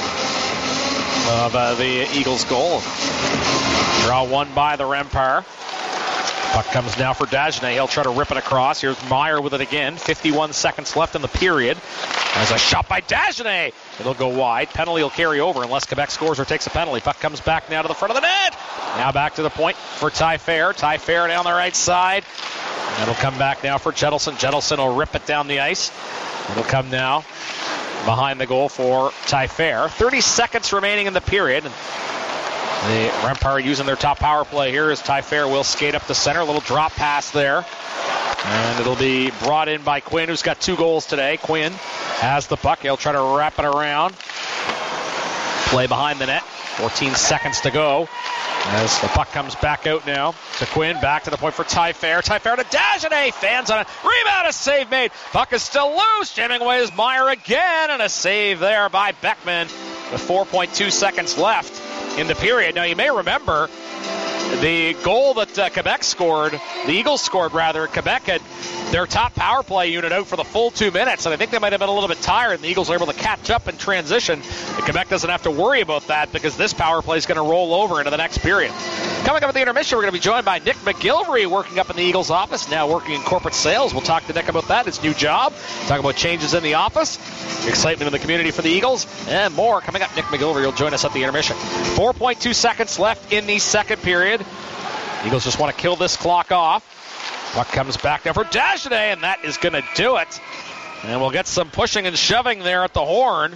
of uh, the Eagles' goal. Draw one by the Rempire. Puck comes now for Dagenais. He'll try to rip it across. Here's Meyer with it again. fifty-one seconds left in the period. There's a shot by Dagenais. It'll go wide. Penalty will carry over unless Quebec scores or takes a penalty. Puck comes back now to the front of the net. Now back to the point for Ty Fair. Ty Fair down the right side. It'll come back now for Jettleson. Jettleson will rip it down the ice. It'll come now behind the goal for Ty Fair. thirty seconds remaining in the period. The Rempire using their top power play here as Ty Fair will skate up the center. A little drop pass there. And it'll be brought in by Quinn, who's got two goals today. Quinn has the puck. He'll try to wrap it around. Play behind the net. fourteen seconds to go. As the puck comes back out now to Quinn. Back to the point for Ty Fair. Ty Fair to Dagenais. Fans on it. Rebound, a save made. Puck is still loose. Jamming away is Meyer again. And a save there by Beckman with four point two seconds left in the period. Now, you may remember the goal that uh, Quebec scored, the Eagles scored rather, Quebec had their top power play unit out for the full two minutes, and I think they might have been a little bit tired, and the Eagles were able to catch up and transition. And Quebec doesn't have to worry about that because this power play is going to roll over into the next period. Coming up at the intermission, we're going to be joined by Nick McGilvery, working up in the Eagles office, now working in corporate sales. We'll talk to Nick about that, his new job, talk about changes in the office, excitement in the community for the Eagles, and more. Coming up, Nick McGilvery will join us at the intermission. four point two seconds left in the second period. Eagles just want to kill this clock off. Puck comes back now for Dagenais, and that is going to do it. And we'll get some pushing and shoving there at the horn.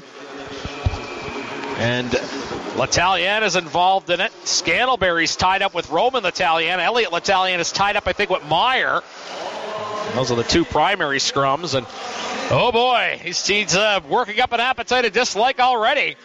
And L'Italien is involved in it. Scantlebury's tied up with Roman L'Italien. Elliot L'Italien is tied up, I think, with Meyer. Those are the two primary scrums. And, oh, boy, he's, he's uh, working up an appetite of dislike already.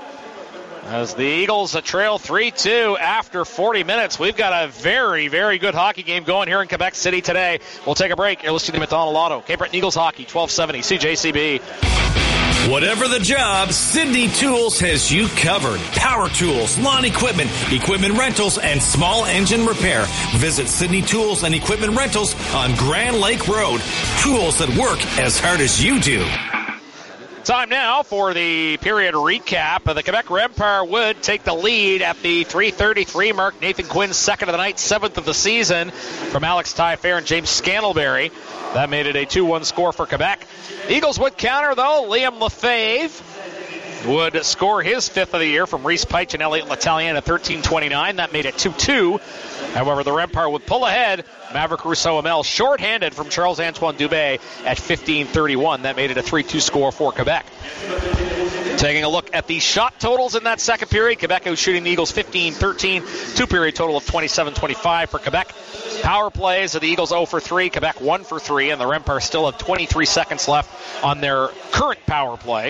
As the Eagles trail three two after forty minutes. We've got a very, very good hockey game going here in Quebec City today. We'll take a break. You're listening to McDonald Auto. Cape Breton Eagles Hockey, twelve seventy C J C B. Whatever the job, Sydney Tools has you covered. Power tools, lawn equipment, equipment rentals, and small engine repair. Visit Sydney Tools and Equipment Rentals on Grand Lake Road. Tools that work as hard as you do. Time now for the period recap. The Quebec Rempire would take the lead at the three thirty-three mark. Nathan Quinn's second of the night, seventh of the season from Alex Ty Fair and James Scantlebury. That made it a two one score for Quebec. The Eagles would counter, though. Liam Lefebvre would score his fifth of the year from Reese Peitsch and Elliot L'Italien at thirteen twenty-nine. That made it two two. However, the Rempire would pull ahead. Maverick Rousseau-Amel shorthanded from Charles-Antoine Dubé at fifteen thirty-one. That made it a three two score for Quebec. Taking a look at the shot totals in that second period, Quebec was shooting the Eagles fifteen thirteen, two-period total of twenty-seven twenty-five for Quebec. Power plays of the Eagles zero for three, Quebec one for three, and the Rempire still have twenty-three seconds left on their current power play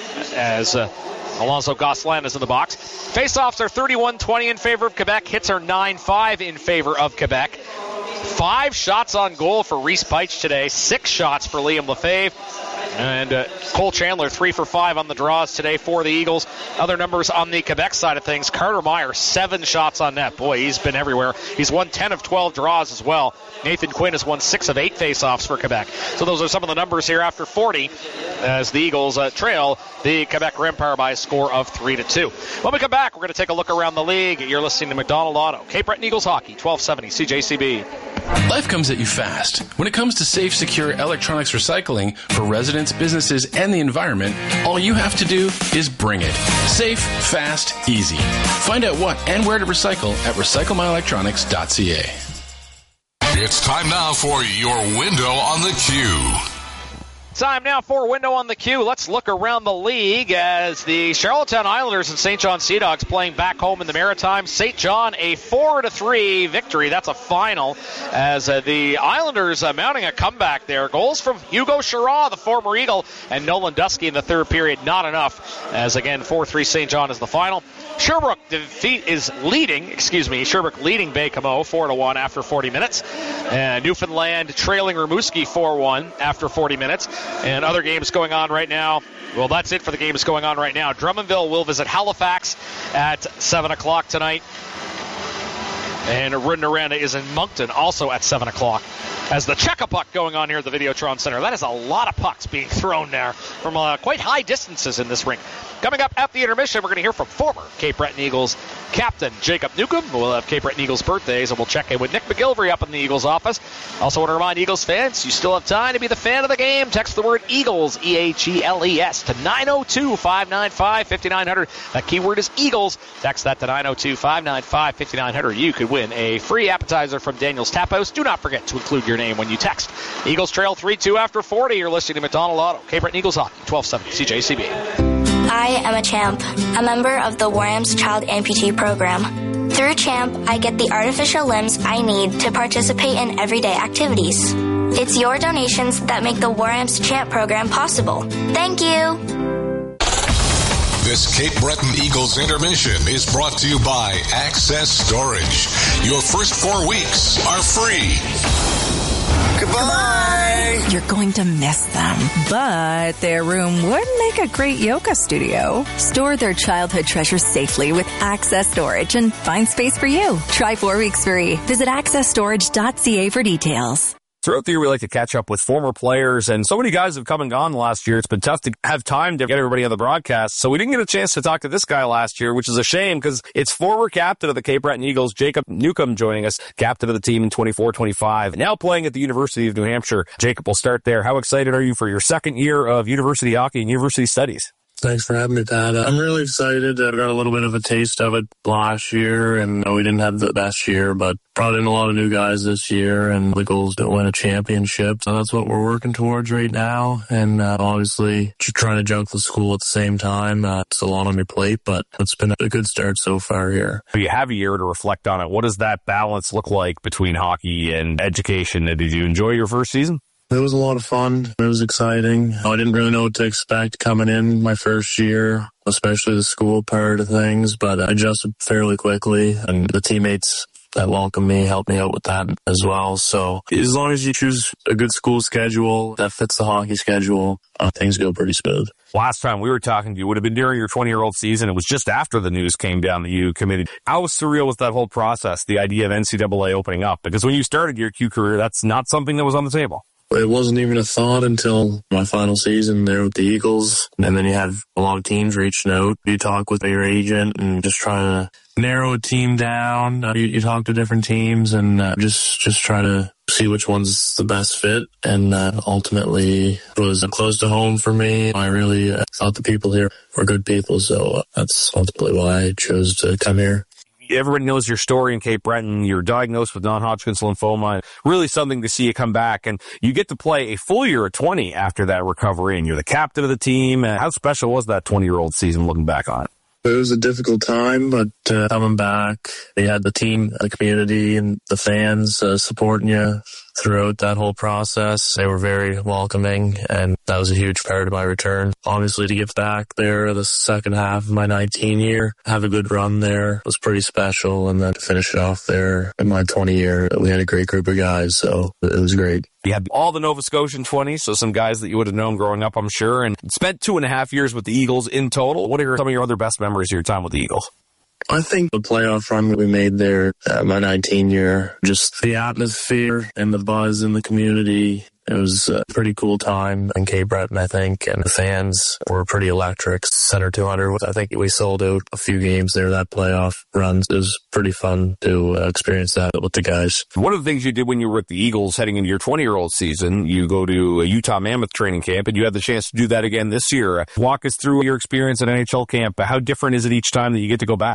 as uh, Alonso Gosselin is in the box. Face-offs are thirty-one twenty in favor of Quebec. Hits are nine five in favor of Quebec. Five shots on goal for Reese Peitsch today. Six shots for Liam Lefebvre. And uh, Cole Chandler, three for five on the draws today for the Eagles. Other numbers on the Quebec side of things. Carter Meyer, seven shots on net. Boy, he's been everywhere. He's won ten of twelve draws as well. Nathan Quinn has won six of eight faceoffs for Quebec. So those are some of the numbers here after forty as the Eagles uh, trail the Quebec Rempire by a score of three to two. When we come back, we're going to take a look around the league. You're listening to McDonald Auto. Cape Breton Eagles Hockey, twelve seventy C J C B. Life comes at you fast. When it comes to safe, secure electronics recycling for residents, businesses, and the environment, all you have to do is bring it. Safe, fast, easy. Find out what and where to recycle at recycle my electronics dot c a. It's time now for your window on the Q. Time now for Window on the Q. Let's look around the league as the Charlottetown Islanders and Saint John Sea Dogs playing back home in the Maritime. Saint John a four to three victory. That's a final as uh, the Islanders uh, mounting a comeback there. Goals from Hugo Chara, the former Eagle, and Nolan Dusky in the third period. Not enough as, again, four three Saint John is the final. Sherbrooke defeat is leading, excuse me, Sherbrooke leading Baie-Comeau four to one after forty minutes. And Newfoundland trailing Rimouski four one after forty minutes. And other games going on right now. Well, that's it for the games going on right now. Drummondville will visit Halifax at seven o'clock tonight. And Rouyn-Noranda is in Moncton also at seven o'clock. As the check-a-puck going on here at the Videotron Center. That is a lot of pucks being thrown there from uh, quite high distances in this rink. Coming up at the intermission, we're going to hear from former Cape Breton Eagles captain Jacob Newcomb. We'll have Cape Breton Eagles birthdays, and we'll check in with Nick McGilvery up in the Eagles office. Also want to remind Eagles fans, you still have time to be the fan of the game. Text the word Eagles, E H E L E S, to nine oh two, five nine five, five nine zero zero. That keyword is Eagles. Text that to nine oh two, five nine five, five nine zero zero. You could win a free appetizer from Daniel's Tap House. Do not forget to include your name when you text. Eagles trail three two after forty. You're listening to McDonald Auto. Cape Breton Eagles Hockey, twelve seventy C J C B. I am a CHAMP, a member of the Warham's Child Amputee Program. Through CHAMP, I get the artificial limbs I need to participate in everyday activities. It's your donations that make the Warham's CHAMP program possible. Thank you! This Cape Breton Eagles intermission is brought to you by Access Storage. Your first four weeks are free. Goodbye. You're going to miss them, but their room would make a great yoga studio. Store their childhood treasures safely with Access Storage and find space for you. Try four weeks free. Visit access storage dot c a for details. Throughout the year, we like to catch up with former players, and so many guys have come and gone last year. It's been tough to have time to get everybody on the broadcast, so we didn't get a chance to talk to this guy last year, which is a shame because it's former captain of the Cape Breton Eagles, Jacob Newcomb, joining us, captain of the team in twenty-four twenty-five, now playing at the University of New Hampshire. Jacob, we'll start there. How excited are you for your second year of university hockey and university studies? Thanks for having me, Dad. I'm really excited. I got a little bit of a taste of it last year, and we didn't have the best year, but brought in a lot of new guys this year, and the goal is to win a championship. So that's what we're working towards right now, and uh, obviously just trying to juggle the school at the same time. Uh, it's a lot on your plate, but it's been a good start so far here. You have a year to reflect on it. What does that balance look like between hockey and education? Did you enjoy your first season? It was a lot of fun. It was exciting. I didn't really know what to expect coming in my first year, especially the school part of things, but I adjusted fairly quickly, and the teammates that welcomed me helped me out with that as well. So as long as you choose a good school schedule that fits the hockey schedule, uh, things go pretty smooth. Last time we were talking to you would have been during your twenty-year-old season. It was just after the news came down that you committed. How surreal was that whole process, the idea of N C double A opening up? Because when you started your Q career, that's not something that was on the table. It wasn't even a thought until my final season there with the Eagles. And then you had a lot of teams reaching out. You talk with your agent and just try to narrow a team down. Uh, you, you talk to different teams and uh, just, just try to see which one's the best fit. And uh, ultimately it was close to home for me. I really uh, thought the people here were good people. So uh, that's ultimately why I chose to come here. Everybody knows your story in Cape Breton. You're diagnosed with non-Hodgkin's lymphoma. Really something to see you come back. And you get to play a full year at twenty after that recovery. And you're the captain of the team. How special was that twenty-year-old season looking back on it? It was a difficult time, but uh, coming back, you had the team, the community, and the fans uh, supporting you throughout that whole process. They were very welcoming, and that was a huge part of my return. Obviously, to give back there the second half of my nineteen year, have a good run there was pretty special, and then to finish it off there in my twenty year, we had a great group of guys, so it was great. You had all the Nova Scotian twenties, so some guys that you would have known growing up, I'm sure, and spent two and a half years with the Eagles in total. What are some of your other best memories of your time with the Eagles? I think the playoff run we made there, uh, my nineteen year, just the atmosphere and the buzz in the community. It was a pretty cool time in Cape Breton, I think, and the fans were pretty electric. Center two hundred, I think we sold out a few games there, that playoff runs. It was pretty fun to uh, experience that with the guys. One of the things you did when you were with the Eagles heading into your twenty-year-old season, you go to a Utah Mammoth training camp, and you had the chance to do that again this year. Walk us through your experience at N H L camp. How different is it each time that you get to go back?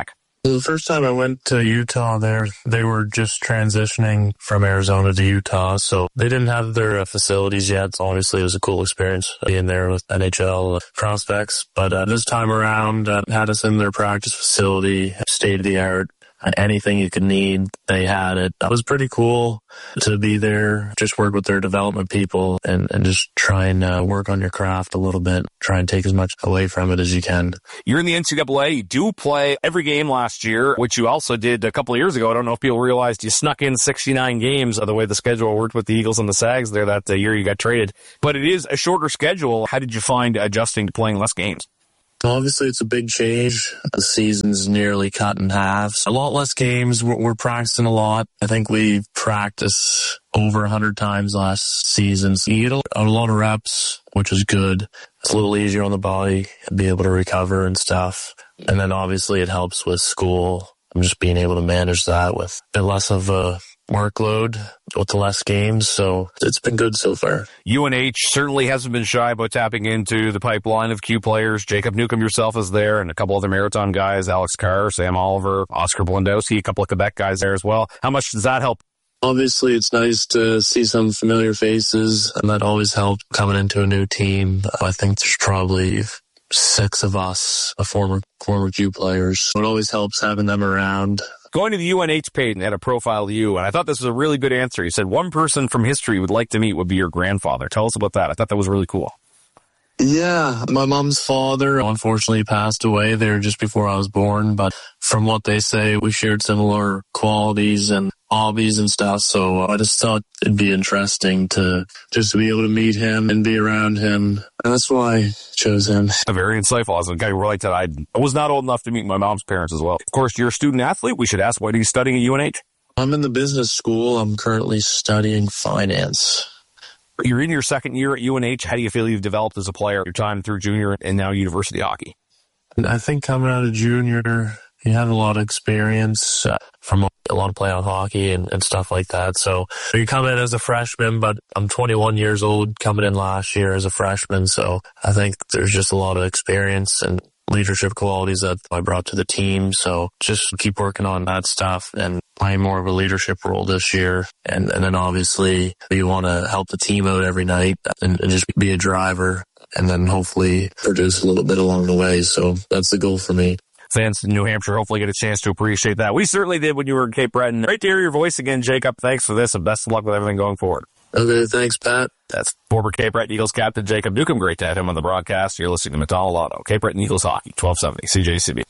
The first time I went to Utah there, they were just transitioning from Arizona to Utah, so they didn't have their uh, facilities yet. So obviously, it was a cool experience being there with N H L prospects. But uh, this time around, uh, had us in their practice facility, state-of-the-art. Anything you could need, they had it. That was pretty cool to be there, just work with their development people and, and just try and uh, work on your craft a little bit. Try and take as much away from it as you can. You're in the N C double A. You do play every game last year, which you also did a couple of years ago. I don't know if people realized you snuck in sixty-nine games of the way the schedule worked with the Eagles and the Sags there that uh, year you got traded. But it is a shorter schedule. How did you find adjusting to playing less games? Obviously, it's a big change. The season's nearly cut in half. A lot less games. We're, we're practicing a lot. I think we practiced over one hundred times last season. So you get a, a lot of reps, which is good. It's a little easier on the body, be able to recover and stuff. And then obviously it helps with school. I'm just being able to manage that with a bit less of a workload with the less games, so it's been good so far. U N H certainly hasn't been shy about tapping into the pipeline of Q players. Jacob Newcomb yourself is there, and a couple other Marathon guys, Alex Carr, Sam Oliver, Oscar Blendowski, a couple of Quebec guys there as well. How much does that help? Obviously, it's nice to see some familiar faces, and that always helps coming into a new team. I think there's probably six of us, former former Q players. So it always helps having them around. Going to the U N H page and had a profile of you, and I thought this was a really good answer. You said one person from history you would like to meet would be your grandfather. Tell us about that. I thought that was really cool. Yeah, my mom's father unfortunately passed away there just before I was born, but from what they say, we shared similar qualities and hobbies and stuff, so I just thought it'd be interesting to just to be able to meet him and be around him, and that's why I chose him. A very insightful. As a guy who relates that I was not old enough to meet my mom's parents as well. Of course, you're a student athlete. We should ask, what are you studying at U N H? I'm in the business school. I'm currently studying finance. You're in your second year at U N H. How do you feel you've developed as a player, your time through junior and now university hockey? I think coming out of junior, you have a lot of experience uh, from a lot of play on hockey and, and stuff like that. So you come in as a freshman, but I'm twenty-one years old coming in last year as a freshman. So I think there's just a lot of experience and leadership qualities that I brought to the team. So just keep working on that stuff and playing more of a leadership role this year. And, and then obviously you want to help the team out every night and, and just be a driver and then hopefully produce a little bit along the way. So that's the goal for me. Fans in New Hampshire hopefully get a chance to appreciate that. We certainly did when you were in Cape Breton. Great to hear your voice again, Jacob. Thanks for this and best of luck with everything going forward. Okay, thanks, Pat. That's former Cape Breton Eagles captain Jacob Newcomb. Great to have him on the broadcast. You're listening to McDonald Auto, Cape Breton Eagles Hockey, twelve seventy C J C B.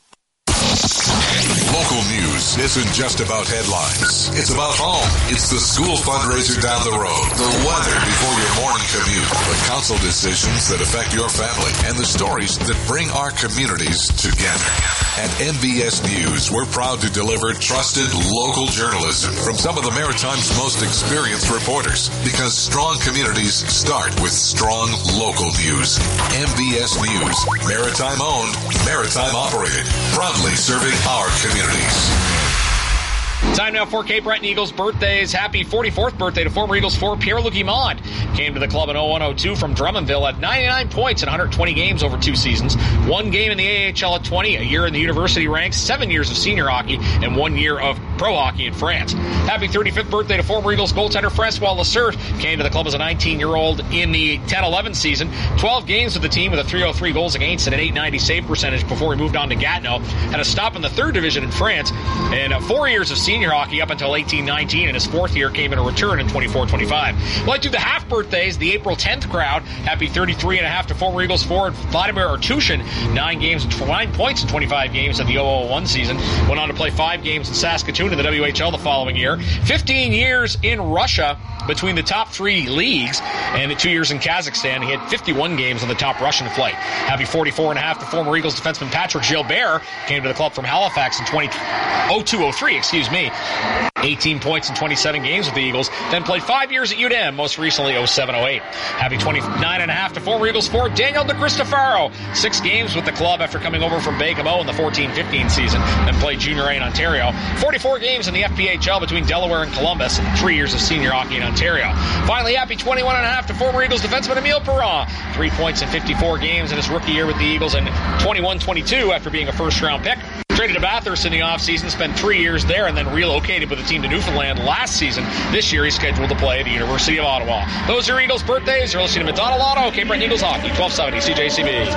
Local news isn't just about headlines. It's about home. It's the school fundraiser down the road, the weather before your morning commute, the council decisions that affect your family, and the stories that bring our communities together. At M B S News, we're proud to deliver trusted local journalism from some of the Maritime's most experienced reporters, because strong communities start with strong local news. M B S News, Maritime owned, Maritime operated, proudly serving our communities. Time now for Cape Breton Eagles birthdays. Happy forty-fourth birthday to former Eagles forward Pierre-Luc Guimond. Came to the club in oh one oh two from Drummondville at ninety-nine points in one hundred twenty games over two seasons. One game in the A H L at twenty, a year in the university ranks, seven years of senior hockey, and one year of pro hockey in France. Happy thirty-fifth birthday to former Eagles goaltender Francois Lessert. Came to the club as a nineteen-year-old in the ten eleven season. twelve games with the team with a three oh three goals against and an eight ninety save percentage before he moved on to Gatineau. Had a stop in the third division in France, and four years of senior hockey up until eighteen nineteen, and his fourth year came in a return in twenty-four twenty-five. We'd like to do the half birthdays, the April tenth crowd. Happy thirty-three and a half to former Eagles forward Vladimir Artushin. Nine games, nine points in twenty-five games in the oh oh one season. Went on to play five games in Saskatoon in the W H L the following year. fifteen years in Russia between the top three leagues, and two years in Kazakhstan. He had fifty-one games on the top Russian flight. Happy forty-four and a half to former Eagles defenseman Patrick Gilbert. Came to the club from Halifax in oh two oh three, excuse me. eighteen points in twenty-seven games with the Eagles. Then played five years at U D M, most recently oh seven oh eight. Happy twenty-nine and a half to former Eagles forward Daniel DeCristofaro. Six games with the club after coming over from Baie-Comeau in the fourteen fifteen season. Then played junior A in Ontario. forty-four games in the F P H L between Delaware and Columbus, and three years of senior hockey in Ontario. Finally, happy twenty-one and a half to former Eagles defenseman Emile Perron. Three points in fifty-four games in his rookie year with the Eagles, and twenty-one twenty-two after being a first-round pick. Traded to Bathurst in the offseason, spent three years there, and then relocated with the team to Newfoundland last season. This year, he's scheduled to play at the University of Ottawa. Those are Eagles' birthdays. You're listening to McDonald Auto, Cape Breton Eagles Hockey, twelve seventy C J C B.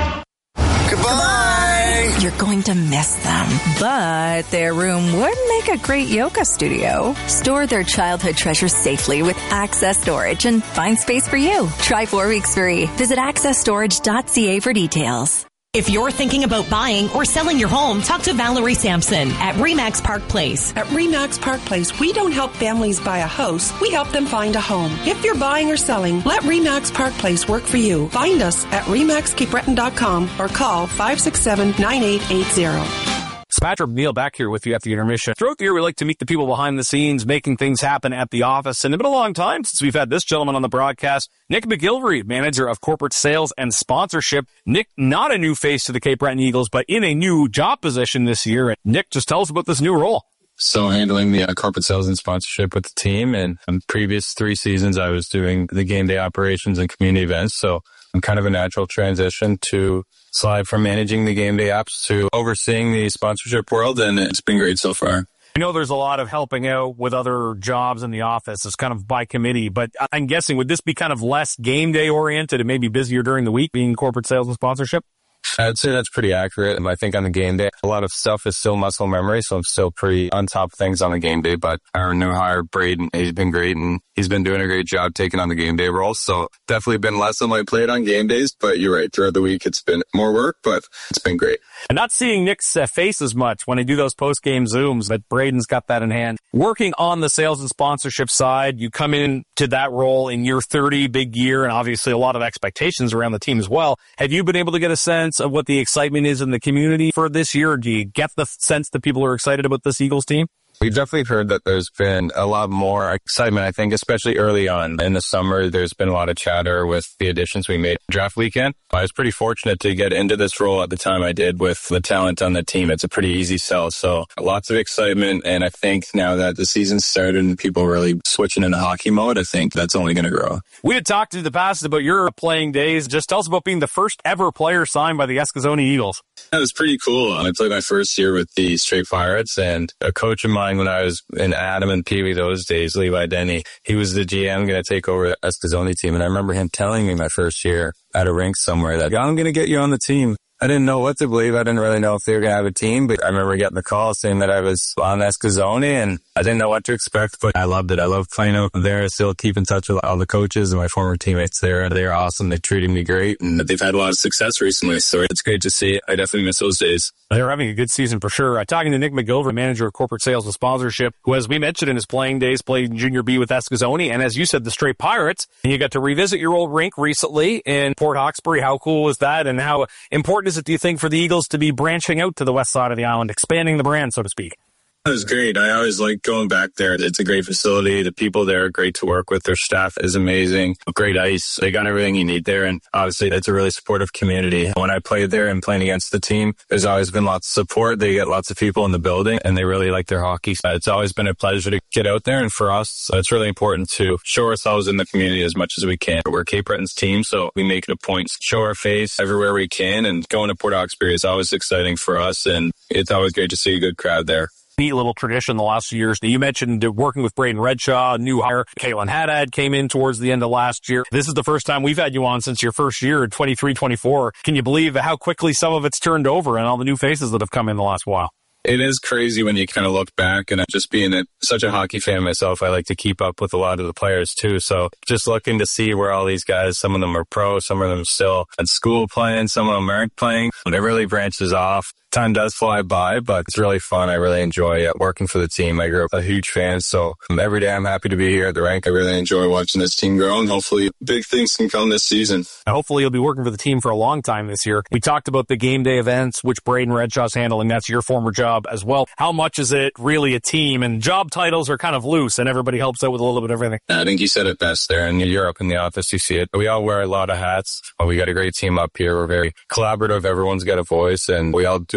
Goodbye! You're going to miss them, but their room would make a great yoga studio. Store their childhood treasures safely with Access Storage and find space for you. Try four weeks free. Visit access storage dot c a for details. If you're thinking about buying or selling your home, talk to Valerie Sampson at Remax Park Place. At Remax Park Place, we don't help families buy a house. We help them find a home. If you're buying or selling, let Remax Park Place work for you. Find us at remax cape breton dot com or call five six seven, nine eight eight zero. It's Patrick Neal back here with you at the intermission. Throughout the year, we like to meet the people behind the scenes, making things happen at the office. And it's been a long time since we've had this gentleman on the broadcast, Nick McGilvery, manager of corporate sales and sponsorship. Nick, not a new face to the Cape Breton Eagles, but in a new job position this year. And Nick, just tell us about this new role. So handling the uh, corporate sales and sponsorship with the team. And um, previous three seasons, I was doing the game day operations and community events. So I'm kind of a natural transition to slide from managing the game day apps to overseeing the sponsorship world. And it's been great so far. I know there's a lot of helping out with other jobs in the office. It's kind of by committee, but I'm guessing, would this be kind of less game day oriented and maybe busier during the week being corporate sales and sponsorship? I'd say that's pretty accurate. I think on the game day, a lot of stuff is still muscle memory, so I'm still pretty on top of things on the game day. But our new hire, Braden, he's been great, and he's been doing a great job taking on the game day role. So definitely been less on my plate on game days, but you're right. Throughout the week, it's been more work, but it's been great. And not seeing Nick's uh, face as much when I do those post-game Zooms, but Braden's got that in hand. Working on the sales and sponsorship side, you come in to that role in year thirty, big year, and obviously a lot of expectations around the team as well. Have you been able to get a sense of what the excitement is in the community for this year? Or do you get the sense that people are excited about this Eagles team? We've definitely heard that there's been a lot more excitement, I think, especially early on. In the summer, there's been a lot of chatter with the additions we made draft weekend. I was pretty fortunate to get into this role at the time I did with the talent on the team. It's a pretty easy sell. So lots of excitement. And I think now that the season started and people are really switching into hockey mode, I think that's only going to grow. We had talked in the past about your playing days. Just tell us about being the first ever player signed by the Eskasoni Eagles. That was pretty cool. I played my first year with the Straight Pirates, and a coach of mine when I was in Adam and Pee Wee those days, Levi Denny, he was the G M going to take over the Eskasoni team. And I remember him telling me my first year at a rink somewhere that I'm going to get you on the team. I didn't know what to believe. I didn't really know if they were going to have a team, but I remember getting the call saying that I was on Eskasoni, and I didn't know what to expect, but I loved it. I loved playing out there. I still keep in touch with all the coaches and my former teammates there. They're awesome. They treated me great, and they've had a lot of success recently, so it's great to see. I definitely miss those days. They're having a good season for sure. I'm talking to Nick McGilvery, manager of corporate sales and sponsorship, who, as we mentioned in his playing days, played Junior B with Eskasoni, and as you said, the Straight Pirates. And you got to revisit your old rink recently in Port Hawkesbury. How cool was that, and how important is it, do you think, for the Eagles to be branching out to the west side of the island, expanding the brand, so to speak? It was great. I always like going back there. It's a great facility. The people there are great to work with. Their staff is amazing. Great ice. They got everything you need there. And obviously, it's a really supportive community. When I played there and playing against the team, there's always been lots of support. They get lots of people in the building, and they really like their hockey. It's always been a pleasure to get out there. And for us, it's really important to show ourselves in the community as much as we can. We're Cape Breton's team, so we make it a point to show our face everywhere we can. And going to Port Hawkesbury is always exciting for us. And it's always great to see a good crowd there. Neat little tradition the last few years. Now, you mentioned working with Braden Redshaw, new hire. Caitlin Haddad came in towards the end of last year. This is the first time we've had you on since your first year at twenty-three twenty-four. Can you believe how quickly some of it's turned over and all the new faces that have come in the last while? It is crazy when you kind of look back, and just being a, such a hockey fan myself, I like to keep up with a lot of the players too. So just looking to see where all these guys, some of them are pro, some of them still at school playing, some of them aren't playing. It really branches off. Time does fly by, but it's really fun. I really enjoy working for the team. I grew up a huge fan, so every day I'm happy to be here at the rink. I really enjoy watching this team grow, and hopefully big things can come this season. Hopefully you'll be working for the team for a long time this year. We talked about the game day events, which Braden Redshaw's handling. That's your former job as well. How much is it really a team? And job titles are kind of loose, and everybody helps out with a little bit of everything. I think you said it best there. In Europe, in the office, you see it. We all wear a lot of hats. We got a great team up here. We're very collaborative. Everyone's got a voice, and we all do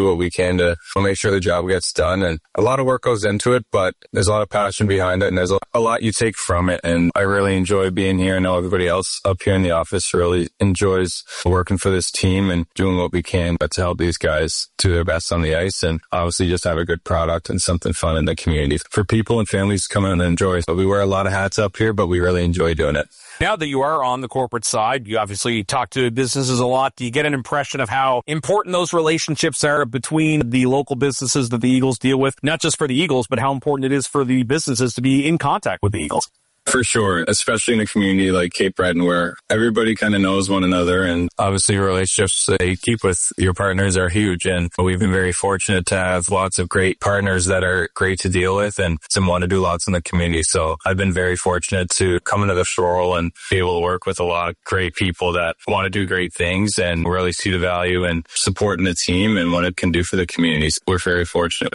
do what we can to make sure the job gets done. And a lot of work goes into it, but there's a lot of passion behind it, and there's a lot you take from it. And I really enjoy being here. I know everybody else up here in the office really enjoys working for this team and doing what we can to help these guys do their best on the ice, and obviously just have a good product and something fun in the community for people and families to come in and enjoy. But we wear a lot of hats up here, but we really enjoy doing it. Now that you are on the corporate side, you obviously talk to businesses a lot. Do you get an impression of how important those relationships are between the local businesses that the Eagles deal with? Not just for the Eagles, but how important it is for the businesses to be in contact with the Eagles? For sure, especially in a community like Cape Breton where everybody kind of knows one another, and obviously relationships that you keep with your partners are huge. And we've been very fortunate to have lots of great partners that are great to deal with and some want to do lots in the community. So I've been very fortunate to come into this role and be able to work with a lot of great people that want to do great things and really see the value and support in the team and what it can do for the communities. We're very fortunate.